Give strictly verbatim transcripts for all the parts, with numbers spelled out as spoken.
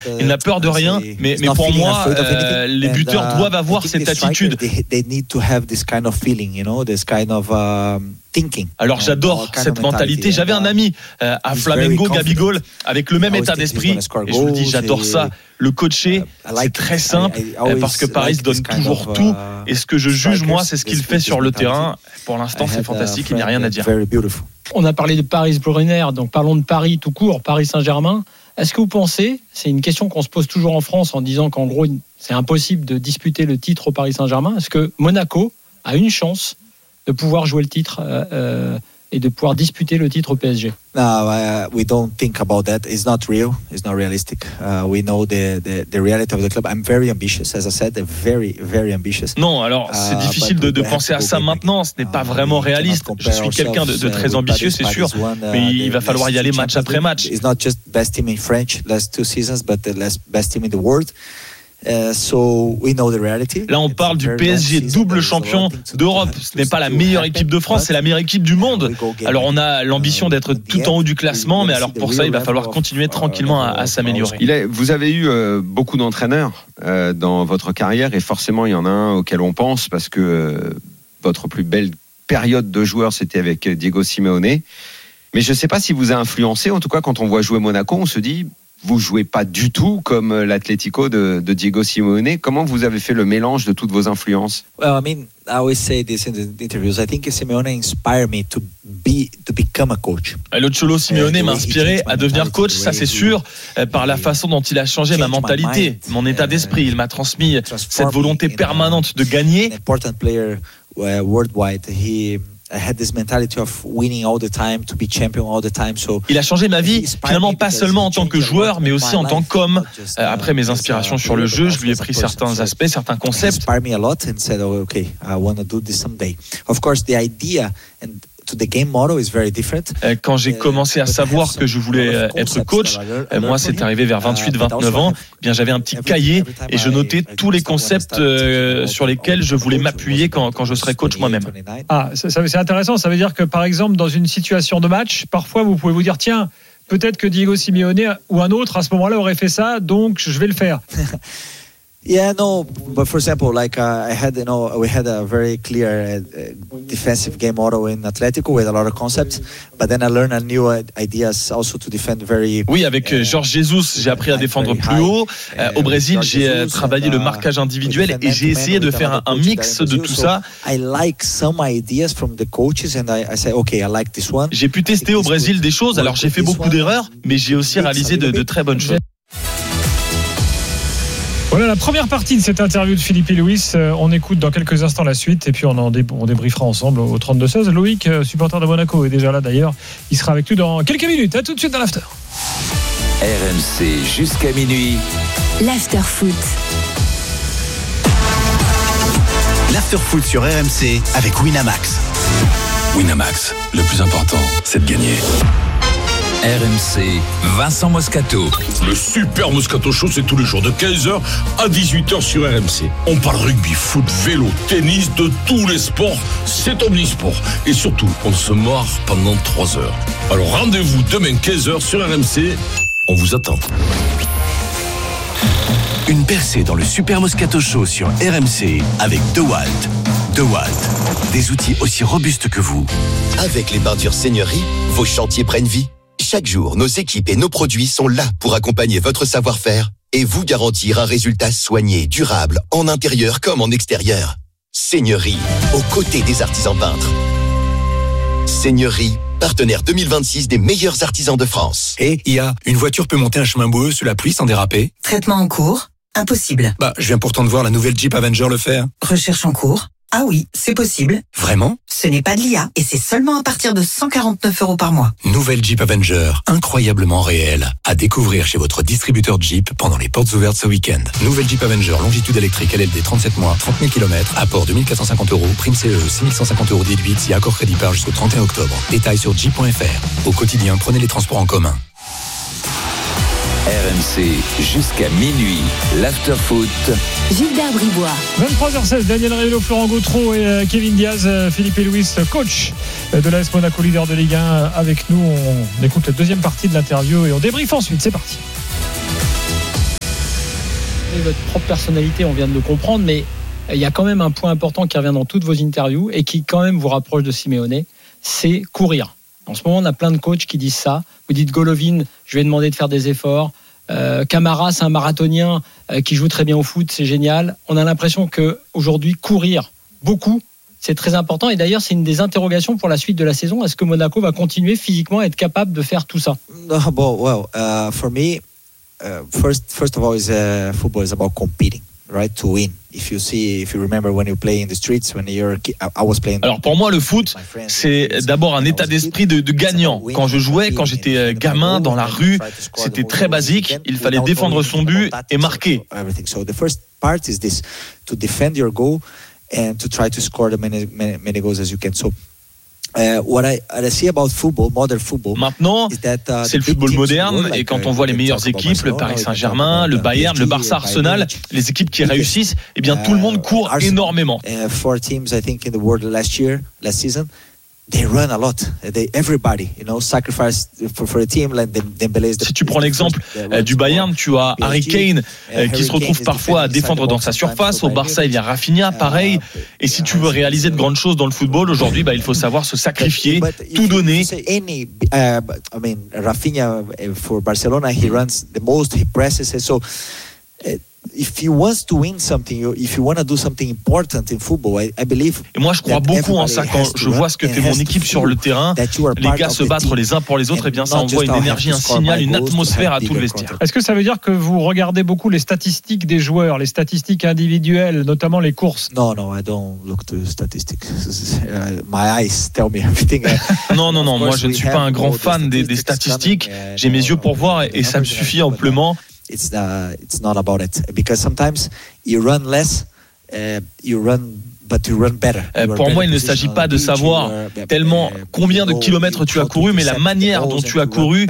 Il n'a peur de rien, mais, mais pour moi, euh, les buteurs doivent avoir cette attitude. Alors j'adore cette mentalité. J'avais un ami euh, à Flamengo, Gabigol, avec le même état d'esprit. Et je vous dis, j'adore ça. Le coacher, c'est très simple, parce que Paris donne toujours tout. Et ce que je juge, moi, c'est ce qu'il fait sur le terrain. Pour l'instant, c'est fantastique, il n'y a rien à dire. On a parlé de Paris Brunner, donc parlons de Paris tout court, Paris Saint-Germain. Est-ce que vous pensez, c'est une question qu'on se pose toujours en France en disant qu'en gros, c'est impossible de disputer le titre au Paris Saint-Germain. Est-ce que Monaco a une chance de pouvoir jouer le titre euh, euh, et de pouvoir disputer le titre au P S G? No, uh, we don't think about that. It's not real. It's not realistic. Uh, we know the, the the reality of the club. I'm very ambitious, as I said, very very ambitious. Non, alors c'est difficile de, de penser à ça maintenant. Ce n'est pas vraiment réaliste. Je suis quelqu'un de, de très ambitieux, c'est sûr, mais il va falloir y aller match après match. It's not just best team in French last two seasons, but the best team in the world. Uh, so we know the reality. Là, on parle du P S G, double champion d'Europe. Ce n'est pas la meilleure équipe de France, c'est la meilleure équipe du monde. Alors, on a l'ambition d'être tout en haut du classement, mais alors pour ça, il va falloir continuer tranquillement à, à s'améliorer. Il a, vous avez eu euh, beaucoup d'entraîneurs euh, dans votre carrière, et forcément, il y en a un auquel on pense parce que euh, votre plus belle période de joueur, c'était avec Diego Simeone. Mais je ne sais pas si vous a influencé. En tout cas, quand on voit jouer Monaco, on se dit, vous jouez pas du tout comme l'Atlético de, de Diego Simeone. Comment vous avez fait le mélange de toutes vos influences? Well, I mean, I always say this in the interviews. I think Simeone inspired me to be to become a coach. Le Cholo Simeone m'a inspiré à devenir coach, ça c'est sûr, par la façon dont il a changé ma mentalité, mon état d'esprit. Il m'a transmis cette volonté permanente de gagner. Important player worldwide. He I had this mentality of winning all the time, to be champion all the time. So il a changé ma vie, finalement pas seulement en tant que joueur, mais aussi en tant qu'homme. Après mes inspirations sur le jeu, je lui ai pris certains aspects, certains concepts. Inspired me a lot and said, oh, okay, I want to do this someday. Of course, the idea and to the game model is very different. Quand j'ai commencé à savoir que je voulais être coach, moi c'est arrivé vers vingt-huit vingt-neuf ans, eh bien j'avais un petit cahier et je notais tous les concepts euh, sur lesquels je voulais m'appuyer quand, quand je serais coach moi-même. Ah, ça, c'est intéressant, ça veut dire que par exemple dans une situation de match, parfois vous pouvez vous dire tiens, peut-être que Diego Simeone ou un autre à ce moment-là aurait fait ça, donc je vais le faire. Yeah, no, but for example, like uh, I had, you know, we had a very clear uh, defensive game model in Atletico with a lot of concepts, but then I learned a new ideas also to defend very. Oui, avec uh, Jorge Jesus, j'ai appris à défendre plus haut. Uh, au Brésil, j'ai uh, travaillé le marquage individuel et j'ai essayé de faire un, un mix de tout ça. I like some ideas from the coaches and I, I say, okay, I like this one. J'ai pu tester au Brésil des choses. Alors j'ai fait beaucoup d'erreurs, mais j'ai aussi réalisé de, de très bonnes choses. Voilà la première partie de cette interview de Philippe et Louis. Euh, on écoute dans quelques instants la suite et puis on, en dé- on débriefera ensemble au trente-deux seize. Loïc, euh, supporter de Monaco, est déjà là d'ailleurs. Il sera avec nous dans quelques minutes. À tout de suite dans l'after. R M C jusqu'à minuit. L'after foot. L'after foot sur R M C avec Winamax. Winamax, le plus important, c'est de gagner. R M C, Vincent Moscato. Le Super Moscato Show, c'est tous les jours de quinze heures à dix-huit heures sur R M C. On parle rugby, foot, vélo, tennis, de tous les sports. C'est omnisport. Et surtout, on se marre pendant trois heures. Alors rendez-vous demain quinze heures sur R M C. On vous attend. Une percée dans le Super Moscato Show sur R M C avec DeWalt. DeWalt, des outils aussi robustes que vous. Avec les peintures Seigneurie, vos chantiers prennent vie. Chaque jour, nos équipes et nos produits sont là pour accompagner votre savoir-faire et vous garantir un résultat soigné, durable, en intérieur comme en extérieur. Seigneurie, aux côtés des artisans peintres. Seigneurie, partenaire deux mille vingt-six des meilleurs artisans de France. Et I A, une voiture peut monter un chemin boueux sous la pluie sans déraper? Traitement en cours? Impossible. Bah, je viens pourtant de voir la nouvelle Jeep Avenger le faire. Recherche en cours? Ah oui, c'est possible. Vraiment? Ce n'est pas de l'I A et c'est seulement à partir de cent quarante-neuf euros par mois. Nouvelle Jeep Avenger, incroyablement réelle. À découvrir chez votre distributeur Jeep pendant les portes ouvertes ce week-end. Nouvelle Jeep Avenger, longitude électrique L L D trente-sept mois, trente mille kilomètres, apport deux mille quatre cent cinquante euros, prime C E, six mille cent cinquante euros déduite si accord crédit par jusqu'au trente et un octobre. Détails sur jeep point f r. Au quotidien, prenez les transports en commun. R M C jusqu'à minuit, l'after-foot. Gilbert Bribois. vingt-trois heures seize, Daniel Riolo, Florent Gautreau et Kevin Diaz, Philippe et Louis, coach de l'A S Monaco, leader de Ligue un, avec nous. On écoute la deuxième partie de l'interview et on débriefe ensuite. C'est parti. Et votre propre personnalité, on vient de le comprendre, mais il y a quand même un point important qui revient dans toutes vos interviews et qui quand même vous rapproche de Simeone, c'est courir. En ce moment, on a plein de coachs qui disent ça. Vous dites Golovin, je vais demander de faire des efforts. Euh, Camara, c'est un marathonien euh, qui joue très bien au foot, c'est génial. On a l'impression qu'aujourd'hui, courir beaucoup, c'est très important. Et d'ailleurs, c'est une des interrogations pour la suite de la saison. Est-ce que Monaco va continuer physiquement à être capable de faire tout ça? No, but, well, uh, for me, uh, first, first of all, is uh, football is about competing, right? To win. If you see, if you remember when you play in the streets, when you're, I was playing. Alors pour moi, le foot, c'est d'abord un état d'esprit de, de gagnant. Quand je jouais, quand j'étais gamin dans la rue, c'était très basique. Il fallait défendre son but et marquer. So the first part is this: to defend your goal and to try to score the many, many, many goals as you can. So. Uh, what, I, what I see about football, modern football, maintenant, that, uh, c'est le football moderne et quand on voit les meilleures équipes, le Paris Saint-Germain, le Bayern, le Barça, Arsenal, les équipes qui réussissent, eh bien tout le monde court énormément. Uh, four teams, I think, in the world last year, last season, they run a lot. They, everybody, you know, sacrifice for, for a team. Like Dembélé. Si tu prends l'exemple euh, du Bayern, tu as Harry Kane euh, qui se retrouve parfois à défendre dans sa surface. Au Barça, il y a Rafinha, pareil. Et si tu veux réaliser de grandes choses dans le football aujourd'hui, bah, il faut savoir se sacrifier, tout donner. Any, uh, I mean, Rafinha for Barcelona, he runs the most, he presses, so. Uh, If you want to win something, if you want to do something important in football, I, I believe. Et moi, je crois beaucoup en ça quand je vois ce que fait mon équipe sur le terrain. Les gars se battre les uns pour les autres, et bien ça envoie une énergie, un signal, une atmosphère à tout le vestiaire. Est-ce que ça veut dire que vous regardez beaucoup les statistiques des joueurs, les statistiques individuelles, notamment les courses? Non, non, I don't look to statistics. My eyes tell me everything. Non, non, non. Moi, je ne suis pas un grand fan des, des statistiques. J'ai mes yeux pour voir et ça me suffit amplement. It's uh, it's not about it because sometimes you run less, uh, you run but you run better. Euh, pour moi, il ne s'agit pas de savoir tellement combien de kilomètres tu as couru, mais la manière dont tu as couru.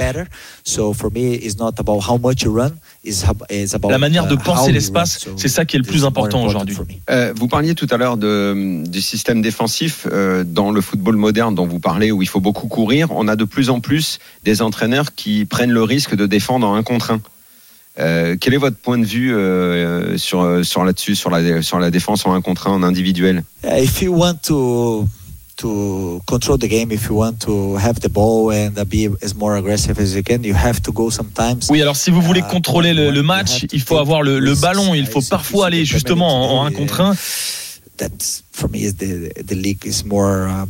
La manière de penser l'espace, c'est ça qui est le plus important aujourd'hui. Euh, vous parliez tout à l'heure de, du système défensif euh, dans le football moderne dont vous parlez, où il faut beaucoup courir. On a de plus en plus des entraîneurs qui prennent le risque de défendre en un contre un. Euh, quel est votre point de vue euh, sur, sur là-dessus, sur la, sur la défense en un contre un en individuel? If you want to to control the game, if you want to have the ball and be as more aggressive as you can, you have to go sometimes. Oui, alors si vous voulez contrôler le, le match, il faut avoir le, le ballon. Il faut parfois aller justement en, en un contre un. That for me is the the league is more. Um,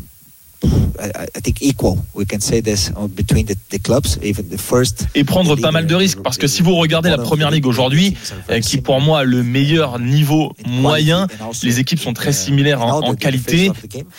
I think equal. We can say this between the, the clubs, even the first. Et prendre pas mal de risques parce que si vous regardez la première ligue aujourd'hui, qui pour moi a le meilleur niveau moyen, les équipes sont très similaires en, en qualité.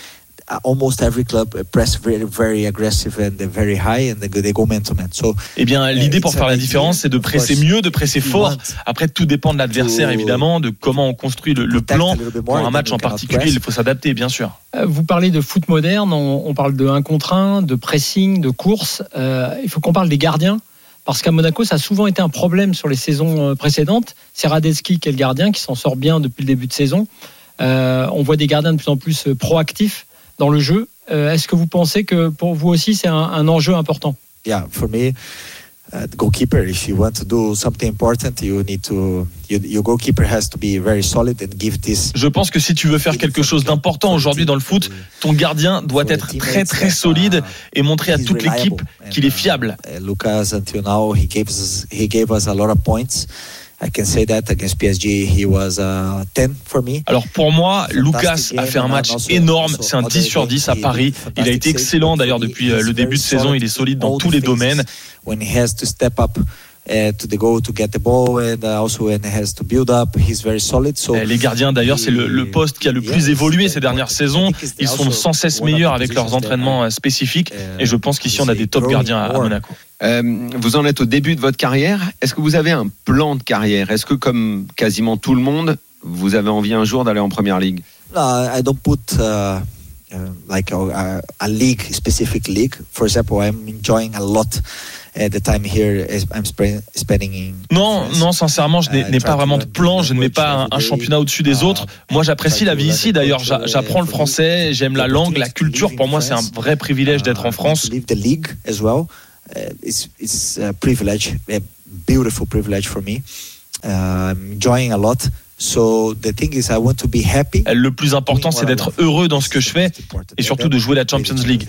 Almost every club press very, very aggressive and very high and they go man to man. So, eh bien, l'idée pour faire la différence, c'est de presser mieux, de presser fort. Après, tout dépend de l'adversaire, évidemment, de comment on construit le, le plan. Pour un match en particulier, il faut s'adapter, bien sûr. Vous parlez de foot moderne, on, on parle de un contre un, de pressing, de course. Euh, il faut qu'on parle des gardiens. Parce qu'à Monaco, ça a souvent été un problème sur les saisons précédentes. C'est Radetzky qui est le gardien, qui s'en sort bien depuis le début de saison. Euh, on voit des gardiens de plus en plus proactifs dans le jeu. Euh, est-ce que vous pensez que pour vous aussi c'est un, un enjeu important? Yeah, for me, uh, the goalkeeper. If you want to do something important, you need to. You, your goalkeeper has to be very solid and give this. Je pense que si tu veux faire quelque chose d'important aujourd'hui dans le foot, ton gardien doit être très très solide et montrer à toute l'équipe qu'il est fiable. Uh, Lucas, until now, he gave us he gave us a lot of points. I can say that against P S G, he was a ten for me. Alors pour moi, Lucas a fait un match énorme. C'est un dix sur dix à Paris. Il a été excellent d'ailleurs depuis le début de saison. Il est solide dans tous les domaines. When he has to step up uh, to the goal to get the ball and also when he has to build up, he's very solid. So les gardiens d'ailleurs, c'est le, le poste qui a le plus évolué ces dernières saisons. Ils sont sans cesse meilleurs avec leurs entraînements spécifiques. Et je pense qu'ici on a des top gardiens à, à Monaco. Euh, vous en êtes au début de votre carrière. Est-ce que vous avez un plan de carrière? Est-ce que, comme quasiment tout le monde, vous avez envie un jour d'aller en Première Ligue? No, I don't put uh, uh, like a, a league, specific league. For example, I'm enjoying a lot at the time here. I'm spending in. Non, non, sincèrement, je n'ai, n'ai pas vraiment de plan. Je ne mets pas un, un championnat au-dessus des autres. Moi, j'apprécie la vie ici. D'ailleurs, j'apprends le français, j'aime la langue, la culture. Pour moi, c'est un vrai privilège d'être en France. Uh, it's it's a privilege, a beautiful privilege for me. uh, enjoying a lot. So the thing is, I want to be happy. Le plus important, c'est d'être heureux dans ce que je fais et surtout de jouer la Champions League.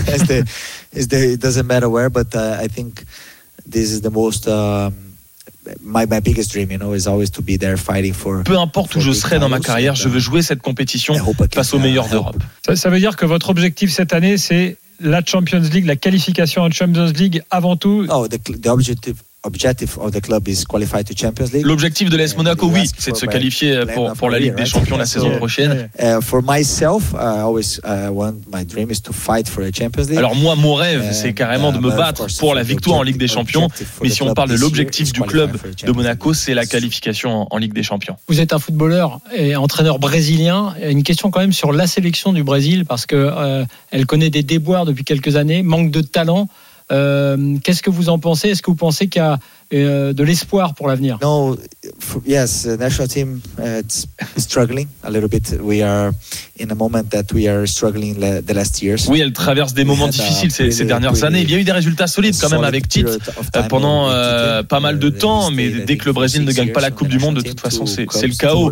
It doesn't matter where, but uh, I think this is the most. Uh, My, my biggest dream, you know, is always to be there fighting for. Peu importe où je serai dans ma carrière, je veux jouer cette compétition face aux meilleurs d'Europe. Ça, ça veut dire que votre objectif cette année, c'est la Champions League, la qualification en Champions League avant tout. Oh, the, the objective. Objective of the club is qualified to Champions League. L'objectif de l'A S Monaco, oui, c'est de se qualifier pour, pour la Ligue des Champions la saison prochaine. Uh, for myself, I always uh, want my dream is to fight for the Champions League. Alors moi, mon rêve, c'est carrément de me battre pour la victoire en Ligue des Champions. Mais si on parle de l'objectif du club de Monaco, c'est la qualification en Ligue des Champions. Vous êtes un footballeur et entraîneur brésilien. Une question quand même sur la sélection du Brésil parce que euh, elle connaît des déboires depuis quelques années, manque de talent. Euh, qu'est-ce que vous en pensez? Est-ce que vous pensez qu'il y a euh, de l'espoir pour l'avenir? No, for, yes, the national team uh, it's struggling a little bit. We are in a moment that we are struggling le, the last years. Oui, elle traverse des moments difficiles ces, ces dernières années. Il y a eu des résultats solides quand même avec Tite pendant euh, pas mal de temps, mais dès que le Brésil ne gagne pas la Coupe du Monde, de toute façon, c'est, c'est le chaos.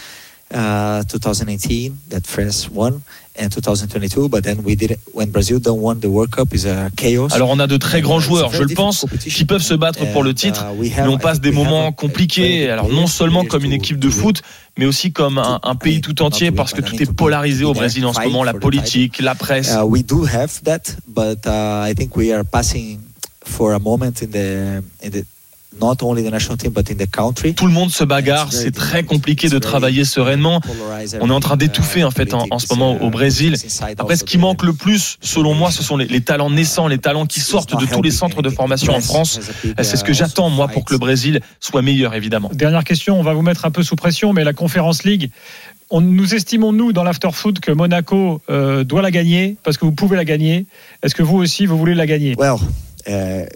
Uh, twenty eighteen, that France won, and twenty twenty-two, but then we did it when Brazil don't won the World Cup is a chaos. Alors on a de très grands joueurs, je le pense, qui peuvent se battre pour le titre, mais on passe des moments compliqués. Alors non seulement comme une équipe de foot, mais aussi comme un, un pays tout entier, parce que tout est polarisé au Brésil en ce moment, la politique, la presse. Uh, we do have that, but uh, I think we are passing for a moment in the in the not only the national team but in the country. Tout le monde se bagarre, c'est très compliqué de travailler sereinement. On est en train d'étouffer en fait en, en ce moment au Brésil. Après, ce qui manque le plus, selon moi, ce sont les, les talents naissants, les talents qui sortent de tous les centres de formation en France. C'est ce que j'attends moi pour que le Brésil soit meilleur, évidemment. Dernière question, on va vous mettre un peu sous pression, mais la Conference League, on, nous estimons nous dans l'afterfoot que Monaco euh, doit la gagner parce que vous pouvez la gagner. Est-ce que vous aussi vous voulez la gagner? Well, uh...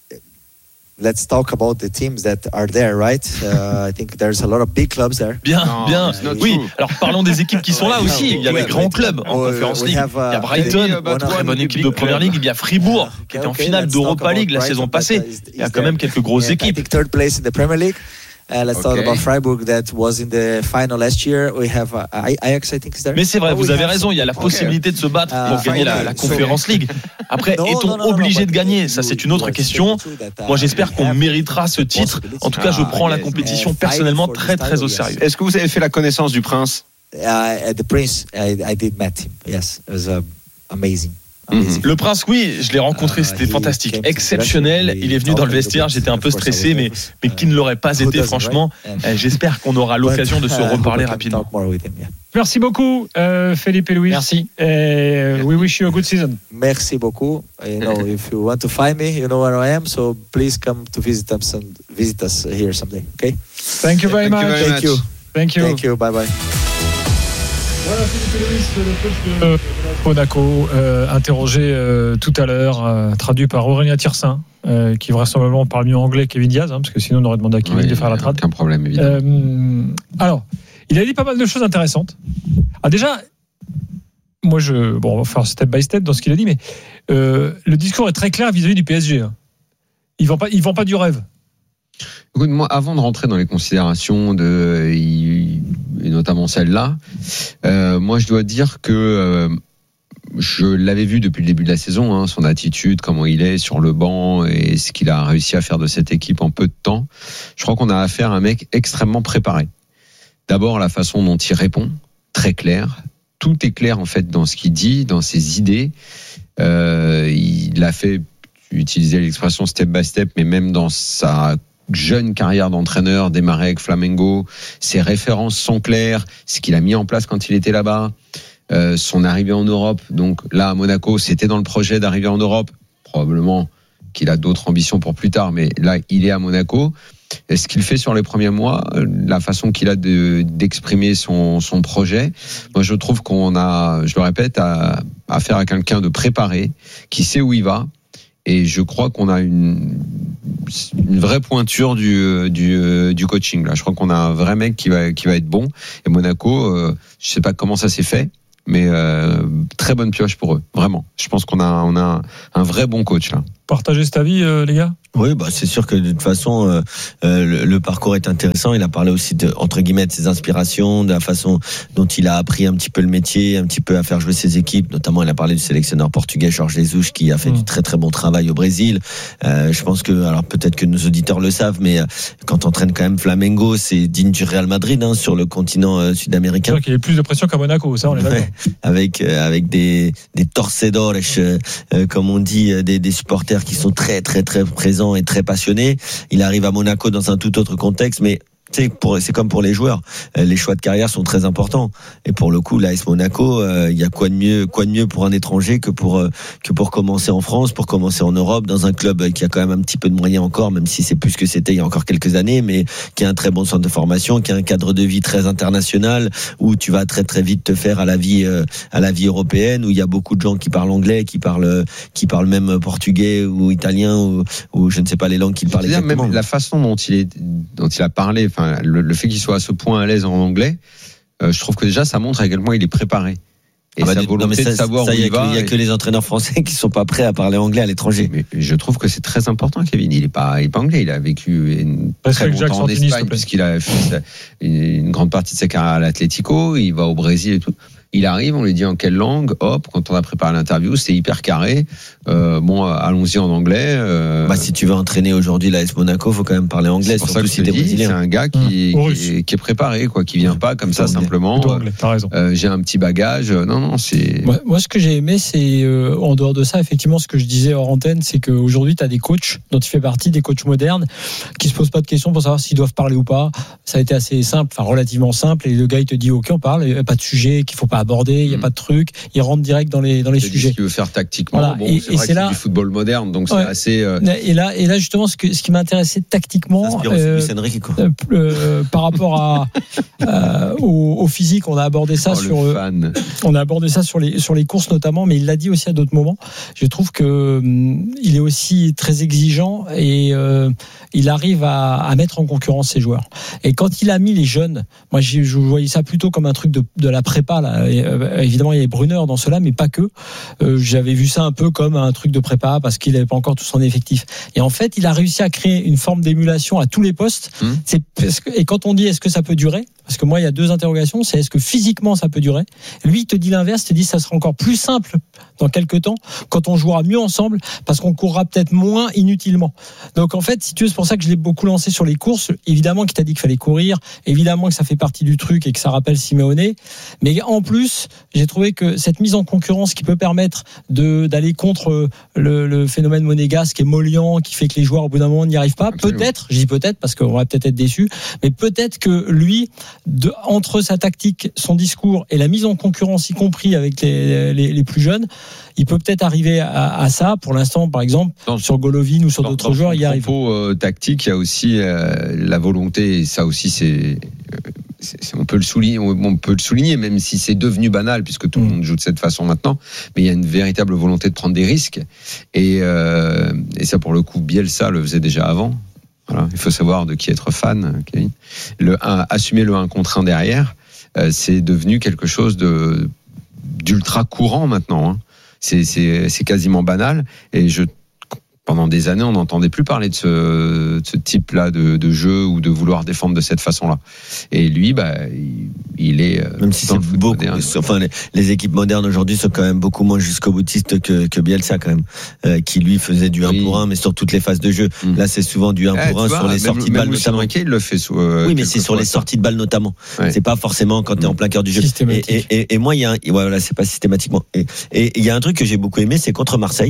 let's talk about the teams that are there, right? Uh, I think there's a lot of big clubs there. Bien, no, bien. Oui. Alors parlons des équipes qui sont là aussi. Il y a des grands clubs en Conference League. Il y a Brighton, une très bonne équipe de Première Ligue. Il y a Fribourg, qui était en finale d'Europa League la saison passée. Il y a quand même quelques grosses équipes. Third place in the Premier League. Uh, let's okay. talk about Freiburg that was in the final last year. We have uh, Ajax, I think, is there. Mais c'est vrai, vous avez raison. Il y a la possibilité de se battre pour uh, gagner la, la Conference League. Après, no, est-on no, no, obligé no, de gagner? Ça, c'est une autre question. Moi, j'espère qu'on méritera ce titre. En tout cas, je prends la compétition personnellement très, très au sérieux. Est-ce que vous avez fait la connaissance du Prince? Uh, the Prince, I, I did meet him. Yes, it was uh, amazing. Mmh. Le Prince, oui, je l'ai rencontré, c'était fantastique, exceptionnel. Il est venu dans le vestiaire, j'étais un peu stressé, mais, mais qui ne l'aurait pas été, franchement. J'espère qu'on aura l'occasion de se reparler rapidement. Merci beaucoup, euh, Felipe Luis. Merci. Et we wish you a good season. Merci beaucoup. You know, if you want to find me, you know where I am. So please come to visit us, and visit us here someday. Okay? Thank you very Thank much. You very Thank you. Thank you. Thank you. Bye bye. Voilà, Philippe Luis, le coach de Monaco, euh, interrogé euh, tout à l'heure, euh, traduit par Aurélien Tirsin, euh, qui vraisemblablement parle mieux anglais que Kevin Diaz, hein, parce que sinon on aurait demandé à Kevin oui, de faire la trad. Aucun problème, évidemment. Euh, alors, il a dit pas mal de choses intéressantes. Ah, déjà, moi, je, bon, on va faire step by step dans ce qu'il a dit, mais euh, le discours est très clair vis-à-vis du P S G. Hein. Il ne vend pas, il vend pas du rêve. Écoute, moi, avant de rentrer dans les considérations de, et notamment celle-là, euh, moi, je dois dire que euh, je l'avais vu depuis le début de la saison, hein, son attitude, comment il est sur le banc et ce qu'il a réussi à faire de cette équipe en peu de temps. Je crois qu'on a affaire à un mec extrêmement préparé. D'abord, la façon dont il répond, très clair. Tout est clair, en fait, dans ce qu'il dit, dans ses idées. Euh, il a fait, tu utilisais l'expression step by step, mais même dans sa jeune carrière d'entraîneur, démarré avec Flamengo, ses références sont claires, ce qu'il a mis en place quand il était là-bas, euh, son arrivée en Europe. Donc là, à Monaco, c'était dans le projet d'arriver en Europe. Probablement qu'il a d'autres ambitions pour plus tard, mais là, il est à Monaco. Et ce qu'il fait sur les premiers mois, la façon qu'il a de, d'exprimer son, son projet, moi je trouve qu'on a, je le répète, à, à affaire à quelqu'un de préparé, qui sait où il va. Et je crois qu'on a une, une vraie pointure du, du, du coaching. Là, je crois qu'on a un vrai mec qui va, qui va être bon. Et Monaco, euh, je sais pas comment ça s'est fait, mais euh, très bonne pioche pour eux, vraiment. Je pense qu'on a, on a un, un vrai bon coach là. partagez cet avis, euh, les gars? Oui, bah c'est sûr que de toute façon euh, euh, le, le parcours est intéressant. Il a parlé aussi de, entre guillemets, de ses inspirations, de la façon dont il a appris un petit peu le métier, un petit peu à faire jouer ses équipes. Notamment, il a parlé du sélectionneur portugais Jorge Jesus qui a fait mmh. du très très bon travail au Brésil. Euh, je pense que, alors peut-être que nos auditeurs le savent, mais euh, quand on entraîne quand même Flamengo, c'est digne du Real Madrid hein, sur le continent euh, sud-américain. C'est sûr qu'il y a plus de pression qu'à Monaco, ça on est d'accord. Ouais, avec euh, avec des des torcedores, euh, euh, comme on dit, euh, des, des supporters qui sont très très très présents et très passionnés. Il arrive à Monaco dans un tout autre contexte, mais c'est, pour, c'est comme pour les joueurs, les choix de carrière sont très importants. Et pour le coup, l'A S Monaco, il euh, y a quoi de mieux, quoi de mieux pour un étranger que pour euh, que pour commencer en France, pour commencer en Europe, dans un club qui a quand même un petit peu de moyens encore, même si c'est plus que c'était il y a encore quelques années, mais qui a un très bon centre de formation, qui a un cadre de vie très international, où tu vas très très vite te faire à la vie euh, à la vie européenne, où il y a beaucoup de gens qui parlent anglais, qui parlent qui parlent même portugais ou italien ou, ou je ne sais pas les langues qu'ils parlent exactement. Même la façon dont il est dont il a parlé. Enfin, le, le fait qu'il soit à ce point à l'aise en anglais, euh, je trouve que déjà ça montre à quel point il est préparé. Et ah bah, sa volonté non mais ça, de savoir ça, où il va. Il y a que les entraîneurs français qui sont pas prêts à parler anglais à l'étranger. Mais je trouve que c'est très important, Kevin. Il est pas, il est pas anglais. Il a vécu une, très longtemps en Espagne puisqu'il a fait sa, une, une grande partie de sa carrière à l'Atlético. Il va au Brésil et tout. Il arrive, on lui dit en quelle langue, hop, quand on a préparé l'interview, c'est hyper carré. Euh, bon, allons-y en anglais. Euh... Bah, si tu veux entraîner aujourd'hui l'A S Monaco, faut quand même parler anglais, surtout si t'es brésilien. C'est un gars qui, mmh. qui, est, qui est préparé, quoi, qui vient pas comme ça anglais. Simplement. Anglais, t'as raison. Euh, j'ai un petit bagage. Non, non, c'est. Moi, moi ce que j'ai aimé, c'est euh, en dehors de ça, effectivement, ce que je disais hors antenne, c'est qu'aujourd'hui, t'as des coachs dont il fait partie, des coachs modernes, qui se posent pas de questions pour savoir s'ils doivent parler ou pas. Ça a été assez simple, enfin relativement simple. Et le gars, il te dit, ok, on parle, il n'y a pas de sujet qu'il faut pas aborder, il y a mmh. pas de truc, il rentre direct dans les dans les c'est sujets. Ce qu'il veut faire tactiquement. Voilà. Bon, et, c'est et vrai c'est que là c'est du football moderne, donc ouais. c'est assez. Euh... Et là, et là justement, ce que ce qui m'intéressait tactiquement, euh, euh, euh, par rapport à euh, au, au physique, on a abordé ça oh, sur. Fan. On a abordé ça sur les sur les courses notamment, mais il l'a dit aussi à d'autres moments. Je trouve que hum, il est aussi très exigeant et euh, il arrive à, à mettre en concurrence ses joueurs. Et quand il a mis les jeunes, moi je voyais ça plutôt comme un truc de, de la prépa là. Et, euh, évidemment, il y avait Brunner dans cela, mais pas que. Euh, j'avais vu ça un peu comme un truc de prépa parce qu'il n'avait pas encore tout son effectif. Et en fait, il a réussi à créer une forme d'émulation à tous les postes. Mmh. C'est parce que, et quand on dit est-ce que ça peut durer, parce que moi il y a deux interrogations, c'est est-ce que physiquement ça peut durer. Lui il te dit l'inverse, il te dit ça sera encore plus simple dans quelques temps quand on jouera mieux ensemble parce qu'on courra peut-être moins inutilement. Donc en fait, si tu veux, c'est pour ça que je l'ai beaucoup lancé sur les courses. Évidemment qu'il t'a dit qu'il fallait courir, évidemment que ça fait partie du truc et que ça rappelle Simeone, mais en plus j'ai trouvé que cette mise en concurrence qui peut permettre de d'aller contre le, le phénomène monégasque, émollient, qui fait que les joueurs au bout d'un moment n'y arrivent pas. Absolument. Peut-être, je dis peut-être parce qu'on va peut-être être déçus, mais peut-être que lui, de, entre sa tactique, son discours et la mise en concurrence, y compris avec les, les, les plus jeunes, il peut peut-être arriver à, à ça. Pour l'instant, par exemple, dans, sur Golovin ou sur dans, d'autres dans joueurs, il y arrive. Dans son propos euh, tactique, il y a aussi euh, la volonté, et ça aussi c'est... Euh, C'est, c'est, on peut le souligner, on peut le souligner, même si c'est devenu banal puisque tout le monde joue de cette façon maintenant. Mais il y a une véritable volonté de prendre des risques, et, euh, et ça pour le coup, Bielsa le faisait déjà avant. Voilà, il faut savoir de qui être fan, Kevin. Le un, assumer le un contre un derrière, euh, c'est devenu quelque chose de d'ultra courant maintenant. Hein. C'est, c'est, c'est quasiment banal, et je pendant des années, on n'entendait plus parler de ce, de ce type-là de, de jeu ou de vouloir défendre de cette façon-là. Et lui, bah, il, il est même si c'est beaucoup. Moderne. Enfin, les, les équipes modernes aujourd'hui sont quand même beaucoup moins jusqu'au boutiste que, que Bielsa quand même, euh, qui lui faisait du oui. un pour un, mais sur toutes les phases de jeu. Mmh. Là, c'est souvent du un eh, pour un vois, sur les même, sorties de balle notamment. Il le fait. Sous, euh, oui, mais c'est sur les sorties de balle notamment. Ouais. C'est pas forcément quand t'es mmh. en plein cœur du jeu. Et, et, et, et moi, il y a, un, ouais, voilà, c'est pas systématiquement. Et il y a un truc que j'ai beaucoup aimé, c'est contre Marseille.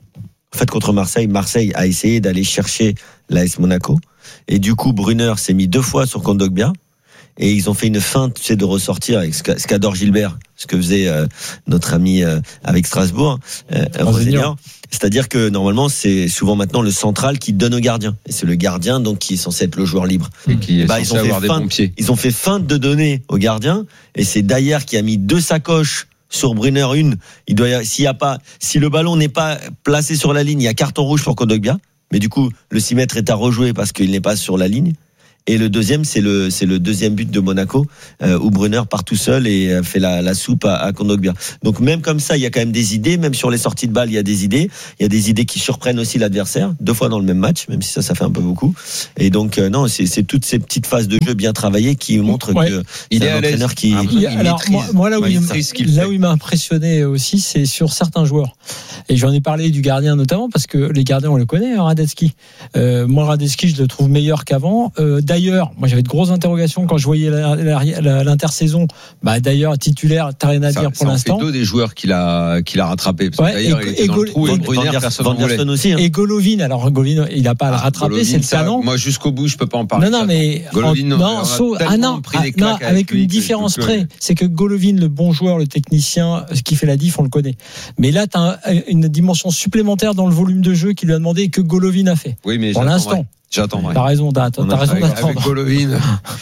En fait, contre Marseille, Marseille a essayé d'aller chercher l'A S Monaco. Et du coup, Brunner s'est mis deux fois sur Kondogbia. Et ils ont fait une feinte, tu sais, de ressortir avec ce qu'adore Gilbert, ce que faisait euh, notre ami euh, avec Strasbourg, euh, Rosenior. C'est-à-dire que normalement, c'est souvent maintenant le central qui donne au gardien. Et c'est le gardien donc qui est censé être le joueur libre. Et qui est bah, censé ils ont avoir fait des feinte, pompiers. Ils ont fait feinte de donner au gardien. Et c'est Dayer qui a mis deux sacoches sur Brunner, une. Il doit y avoir, s'il y a pas, si le ballon n'est pas placé sur la ligne, il y a carton rouge pour Kondogbia. Mais du coup, le six mètres est à rejouer parce qu'il n'est pas sur la ligne. Et le deuxième, c'est le, c'est le deuxième but de Monaco, euh, où Brunner part tout seul et euh, fait la, la soupe à, à Kondogbia. Donc même comme ça, il y a quand même des idées. Même sur les sorties de balles, il y a des idées. Il y a des idées qui surprennent aussi l'adversaire, deux fois dans le même match, même si ça, ça fait un peu beaucoup. Et donc euh, non, c'est, c'est toutes ces petites phases de jeu bien travaillées qui montrent ouais. que il c'est est un entraîneur qui. Il y a, alors moi, moi là où, il, là où il m'a impressionné aussi, c'est sur certains joueurs. Et j'en ai parlé du gardien notamment parce que les gardiens on le connaît, hein, Radetzky. Euh, moi Radetzky, je le trouve meilleur qu'avant. Euh, d'ailleurs, moi j'avais de grosses interrogations quand je voyais la, la, la, l'intersaison. Bah d'ailleurs titulaire, t'as rien à ça, dire pour ça l'instant. C'est deux des joueurs qu'il a qu'il a rattrapé. Parce ouais, que d'ailleurs, et, il était et dans Gol- le trou et Brunner, personne n'en voulait. Aussi, hein. Et Golovin, alors Golovin, il n'a pas à le rattraper, Golovin, c'est le ça, talent. Moi jusqu'au bout, je peux pas en parler. Non non mais Golovin, en, non, sauf, ah non, ah, non avec, avec une différence près, c'est que Golovin, le bon joueur, le technicien, ce qui fait la diff, on le connaît. Mais là, tu as une dimension supplémentaire dans le volume de jeu qu'il lui a demandé et que Golovin a fait. Oui, mais pour l'instant. J'attendrai. T'as raison, t'as, t'as raison avec, d'attendre. Avec Golovin,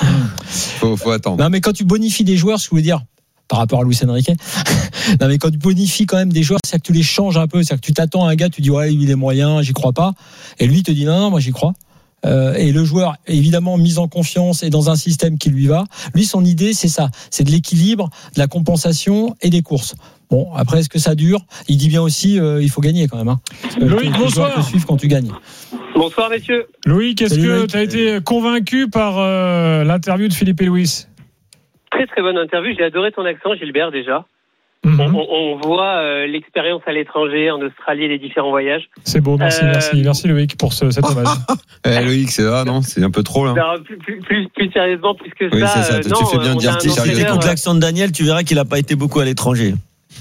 faut, faut attendre. Non, mais quand tu bonifies des joueurs, ce que je veux dire, par rapport à Luis Enrique, non, mais quand tu bonifies quand même des joueurs, c'est que tu les changes un peu. C'est que tu t'attends à un gars, tu dis, ouais, il est moyen, j'y crois pas. Et lui, il te dit, non, non, moi, j'y crois. Euh, et le joueur, évidemment, mis en confiance et dans un système qui lui va. Lui, son idée, c'est ça. C'est de l'équilibre, de la compensation et des courses. Bon, après, est-ce que ça dure ? Il dit bien aussi, euh, il faut gagner quand même. Hein. Loïc, bonsoir. Les joueurs te suivent quand tu gagnes. Bonsoir, messieurs. Loïc, est-ce Salut, que tu as été convaincu par euh, l'interview de Philippe et Louis ? Très, très bonne interview. J'ai adoré ton accent, Gilbert, déjà. Mm-hmm. On, on voit euh, l'expérience à l'étranger, en Australie, les différents voyages. C'est beau, merci, euh... merci, merci Loïc pour ce, cet hommage. eh, Loïc, c'est ça, non ? C'est un peu trop là. Non, plus, plus, plus, plus sérieusement, plus que oui, ça. C'est ça. Euh, tu non, fais bien de dire. Si tu écoutes l'accent de Daniel, tu verras qu'il n'a pas été beaucoup à l'étranger.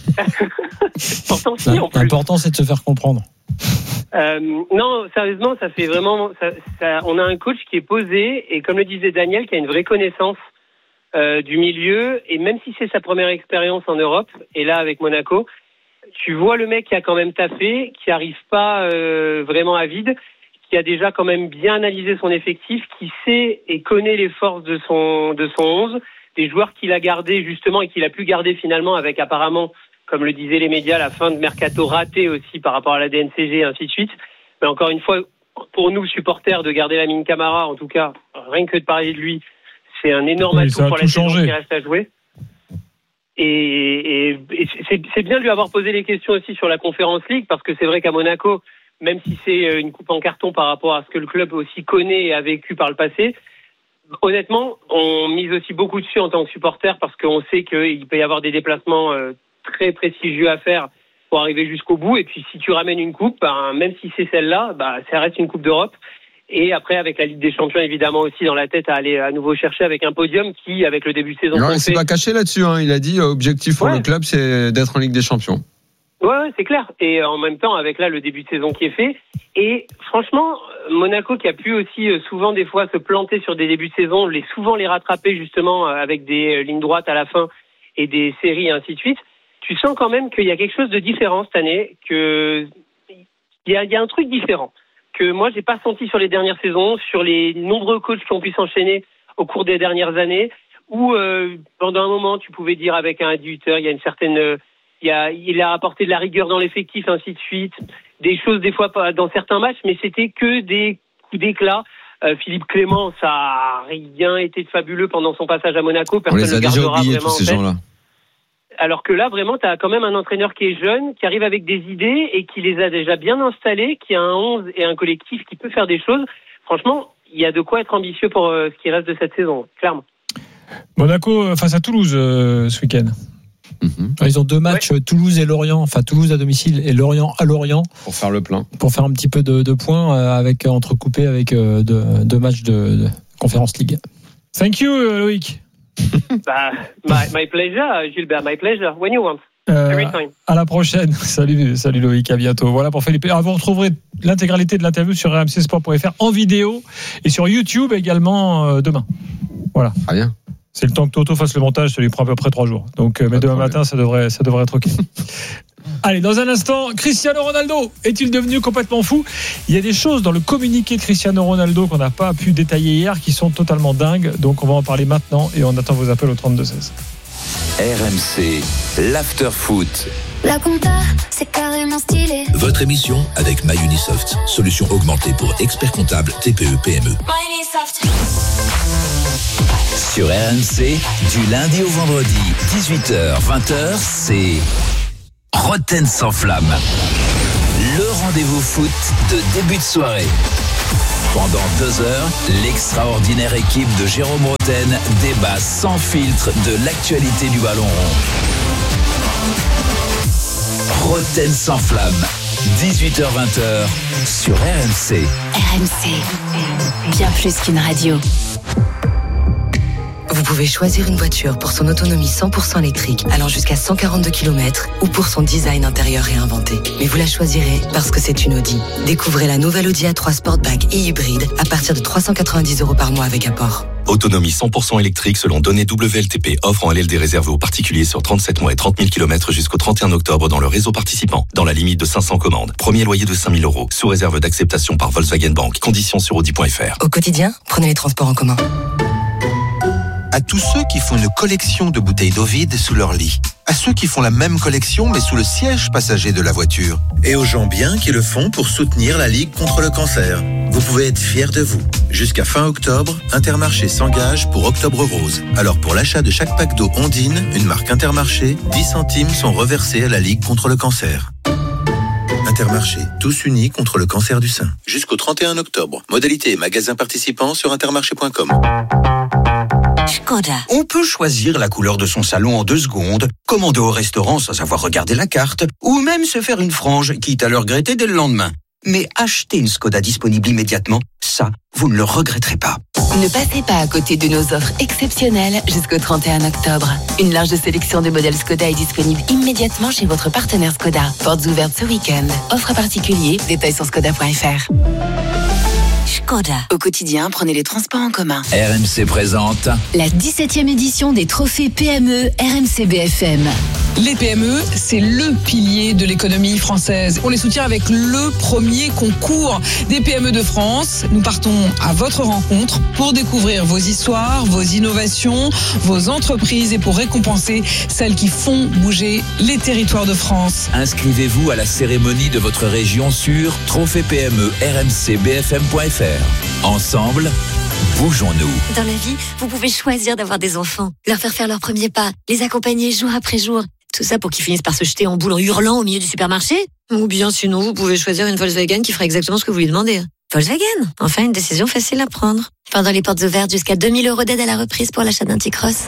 Pourtant, si, en plus. L'important, c'est de se faire comprendre. Euh, non, sérieusement, ça fait vraiment. Ça, ça, on a un coach qui est posé et, comme le disait Daniel, qui a une vraie connaissance. Euh, du milieu, et même si c'est sa première expérience en Europe, et là avec Monaco, tu vois le mec qui a quand même taffé, qui arrive pas euh, vraiment à vide, qui a déjà quand même bien analysé son effectif, qui sait et connaît les forces de son de son onze, des joueurs qu'il a gardés justement et qu'il a pu garder finalement avec apparemment, comme le disaient les médias, la fin de mercato ratée aussi par rapport à la D N C G et ainsi de suite. Mais encore une fois, pour nous supporters, de garder Lamine Camara, en tout cas, rien que de parler de lui, c'est un énorme oui, atout pour la saison changé. qui reste à jouer. Et, et, et c'est, c'est bien de lui avoir posé les questions aussi sur la Conference League, parce que c'est vrai qu'à Monaco, même si c'est une coupe en carton par rapport à ce que le club aussi connaît et a vécu par le passé, honnêtement, on mise aussi beaucoup dessus en tant que supporter, parce qu'on sait qu'il peut y avoir des déplacements très prestigieux à faire pour arriver jusqu'au bout. Et puis si tu ramènes une coupe, ben, même si c'est celle-là, ben, ça reste une Coupe d'Europe. Et après, avec la Ligue des Champions, évidemment, aussi dans la tête à aller à nouveau chercher avec un podium qui, avec le début de saison... Non, il ne s'est pas caché là-dessus. Hein. Il a dit, objectif pour ouais. le club, c'est d'être en Ligue des Champions. Ouais, ouais, c'est clair. Et en même temps, avec là, le début de saison qui est fait. Et franchement, Monaco qui a pu aussi souvent, des fois, se planter sur des débuts de saison, les, souvent les rattraper justement avec des lignes droites à la fin et des séries et ainsi de suite. Tu sens quand même qu'il y a quelque chose de différent cette année, qu'il y a, il y a un truc différent. Que moi, j'ai pas senti sur les dernières saisons, sur les nombreux coachs qui ont pu s'enchaîner au cours des dernières années, où euh, pendant un moment, tu pouvais dire avec un adducteur, il y a une certaine, euh, il, y a, il a apporté de la rigueur dans l'effectif, ainsi de suite, des choses des fois pas dans certains matchs, mais c'était que des coups d'éclat. Euh, Philippe Clément, ça a rien été de fabuleux pendant son passage à Monaco. Personne On les a ne déjà oubliés, tous ces en gens-là. Alors que là, vraiment, tu as quand même un entraîneur qui est jeune, qui arrive avec des idées et qui les a déjà bien installées, qui a un onze et un collectif qui peut faire des choses. Franchement, il y a de quoi être ambitieux pour euh, ce qui reste de cette saison, clairement. Monaco face à Toulouse euh, ce week-end. Mm-hmm. Ils ont deux matchs, ouais. Toulouse et Lorient, enfin Toulouse à domicile et Lorient à Lorient. Pour faire le plein. Pour faire un petit peu de, de points euh, avec entrecoupé avec euh, deux, deux matchs de, de Conference League. Thank you, Loïc. bah, my, my pleasure, Gilbert, my pleasure. When you want. Euh, Every time. À la prochaine. Salut, salut Loïc, à bientôt. Voilà pour Philippe. Ah, vous retrouverez l'intégralité de l'interview sur r m c sport point f r en vidéo et sur YouTube également euh, demain. Voilà. Très bien. C'est le temps que Toto fasse le montage, ça lui prend à peu près trois jours. Donc, euh, mais demain matin, ça devrait, ça devrait être OK. Allez, dans un instant, Cristiano Ronaldo est-il devenu complètement fou ? Il y a des choses dans le communiqué de Cristiano Ronaldo qu'on n'a pas pu détailler hier qui sont totalement dingues. Donc, on va en parler maintenant et on attend vos appels au trente-deux seize. R M C, l'after foot. La compta, c'est carrément stylé. Votre émission avec MyUnisoft, solution augmentée pour experts comptables T P E P M E. MyUnisoft. Sur R M C, du lundi au vendredi, dix-huit heures vingt heures, c'est Roten sans flamme. Le rendez-vous foot de début de soirée. Pendant deux heures, l'extraordinaire équipe de Jérôme Roten débat sans filtre de l'actualité du ballon rond. Roten sans flamme, dix-huit heures vingt heures sur R M C. R M C, bien plus qu'une radio. Vous pouvez choisir une voiture pour son autonomie cent pour cent électrique allant jusqu'à cent quarante-deux kilomètres ou pour son design intérieur réinventé. Mais vous la choisirez parce que c'est une Audi. Découvrez la nouvelle Audi A trois Sportback et hybride à partir de trois cent quatre-vingt-dix euros par mois avec apport. Autonomie cent pour cent électrique selon données W L T P. Offre en L L D réservée aux particuliers sur trente-sept mois et trente mille kilomètres jusqu'au trente et un octobre dans le réseau participant, dans la limite de cinq cents commandes. Premier loyer de cinq mille euros, sous réserve d'acceptation par Volkswagen Bank. Conditions sur audi point f r. Au quotidien, prenez les transports en commun. À tous ceux qui font une collection de bouteilles d'eau vide sous leur lit. À ceux qui font la même collection mais sous le siège passager de la voiture. Et aux gens bien qui le font pour soutenir la Ligue contre le cancer. Vous pouvez être fiers de vous. Jusqu'à fin octobre, Intermarché s'engage pour Octobre Rose. Alors pour l'achat de chaque pack d'eau Ondine, une marque Intermarché, dix centimes sont reversés à la Ligue contre le cancer. Intermarché, tous unis contre le cancer du sein. Jusqu'au trente et un octobre. Modalité et magasins participants sur intermarché point com. Skoda. On peut choisir la couleur de son salon en deux secondes, commander au restaurant sans avoir regardé la carte, ou même se faire une frange, quitte à le regretter dès le lendemain. Mais acheter une Skoda disponible immédiatement, ça, vous ne le regretterez pas. Ne passez pas à côté de nos offres exceptionnelles jusqu'au trente et un octobre. Une large sélection de modèles Skoda est disponible immédiatement chez votre partenaire Skoda. Portes ouvertes ce week-end. Offre particulier, détails sur skoda point f r. Skoda. Au quotidien, prenez les transports en commun. R M C présente la dix-septième édition des trophées P M E R M C B F M. Les P M E, c'est le pilier de l'économie française. On les soutient avec le premier concours des P M E de France. Nous partons à votre rencontre pour découvrir vos histoires, vos innovations, vos entreprises et pour récompenser celles qui font bouger les territoires de France. Inscrivez-vous à la cérémonie de votre région sur trophée P M E R M C B F M point f r. Ensemble, bougeons-nous. Dans la vie, vous pouvez choisir d'avoir des enfants, leur faire faire leurs premiers pas, les accompagner jour après jour. Tout ça pour qu'ils finissent par se jeter en boule en hurlant au milieu du supermarché. Ou bien sinon, vous pouvez choisir une Volkswagen qui fera exactement ce que vous lui demandez. Volkswagen, enfin une décision facile à prendre. Pendant les portes ouvertes, jusqu'à deux mille euros d'aide à la reprise pour l'achat d'un T-Cross.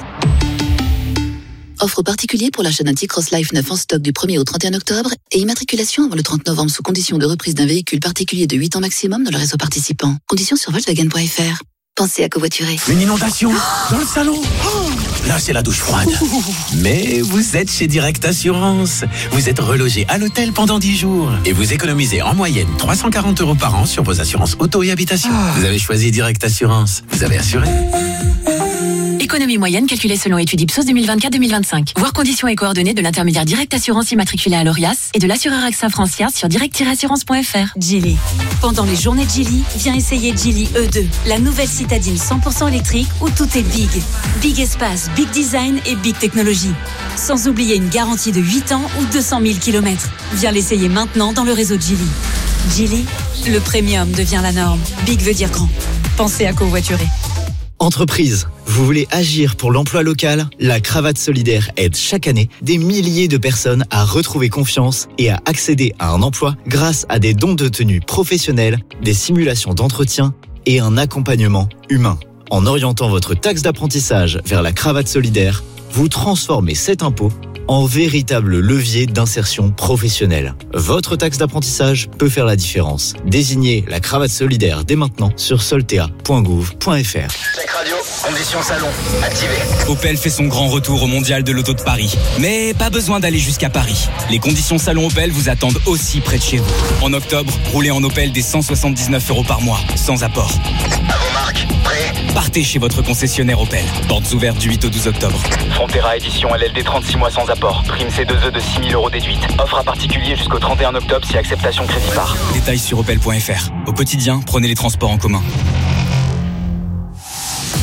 Offre particulier pour l'achat d'un T-Cross Life neuf en stock du premier au trente et un octobre et immatriculation avant le trente novembre sous condition de reprise d'un véhicule particulier de huit ans maximum dans le réseau participant. Conditions sur volkswagen point f r. Pensez à covoiturer. Une inondation dans le salon. Oh, là, c'est la douche froide. Mais vous êtes chez Direct Assurance. Vous êtes relogé à l'hôtel pendant dix jours. Et vous économisez en moyenne trois cent quarante euros par an sur vos assurances auto et habitation. Vous avez choisi Direct Assurance. Vous avez assuré. Économie moyenne calculée selon étude Ipsos deux mille vingt-quatre deux mille vingt-cinq. Voir conditions et coordonnées de l'intermédiaire Direct Assurance immatriculé à l'Orias et de l'assureur AXA Francia sur direct tiret assurance point f r. Geely. Pendant les journées Geely, viens essayer Geely E deux, la nouvelle citadine cent pour cent électrique où tout est big. Big espace, big design et big technologie. Sans oublier une garantie de huit ans ou deux cent mille kilomètres. Viens l'essayer maintenant dans le réseau Geely. Geely, le premium devient la norme. Big veut dire grand. Pensez à covoiturer. Entreprise, vous voulez agir pour l'emploi local? La Cravate Solidaire aide chaque année des milliers de personnes à retrouver confiance et à accéder à un emploi grâce à des dons de tenue professionnels, des simulations d'entretien et un accompagnement humain. En orientant votre taxe d'apprentissage vers la Cravate Solidaire, vous transformez cet impôt en véritable levier d'insertion professionnelle. Votre taxe d'apprentissage peut faire la différence. Désignez la Cravate Solidaire dès maintenant sur soltea point gouv point f r. Check radio, conditions salon, activé. Opel fait son grand retour au Mondial de l'Auto de Paris. Mais pas besoin d'aller jusqu'à Paris. Les conditions salon Opel vous attendent aussi près de chez vous. En octobre, roulez en Opel des cent soixante-dix-neuf euros par mois, sans apport. À vos marques, prêt? Partez chez votre concessionnaire Opel. Portes ouvertes du huit au douze octobre. Frontera édition L L D trente-six mois sans apport. Prime C deux E de six mille euros déduite. Offre à particulier jusqu'au trente et un octobre si acceptation crédit par. Détails sur opel point f r. Au quotidien, prenez les transports en commun.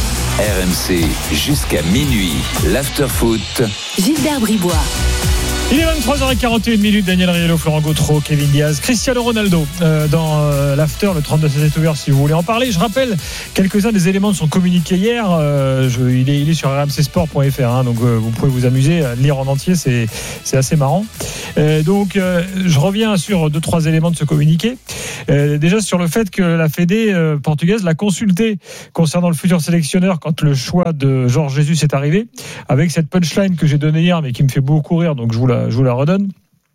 R M C jusqu'à minuit. L'afterfoot. Gilbert Bribois. Il est vingt-trois heures quarante et une minutes, Daniel Riello, Florent Gautreau, Kevin Diaz, Cristiano Ronaldo euh, dans euh, l'after, le trente-deux seize est ouvert si vous voulez en parler. Je rappelle quelques-uns des éléments de son communiqué hier. Euh, je, il, est, il est sur r m c sport point f r, hein, donc euh, vous pouvez vous amuser à le lire en entier, c'est, c'est assez marrant. Euh, donc euh, je reviens sur deux, trois éléments de ce communiqué. Euh, déjà sur le fait que la Fédé euh, portugaise l'a consulté concernant le futur sélectionneur quand le choix de Jorge Jesus est arrivé, avec cette punchline que j'ai donnée hier mais qui me fait beaucoup rire, donc je vous la, je vous la redonne.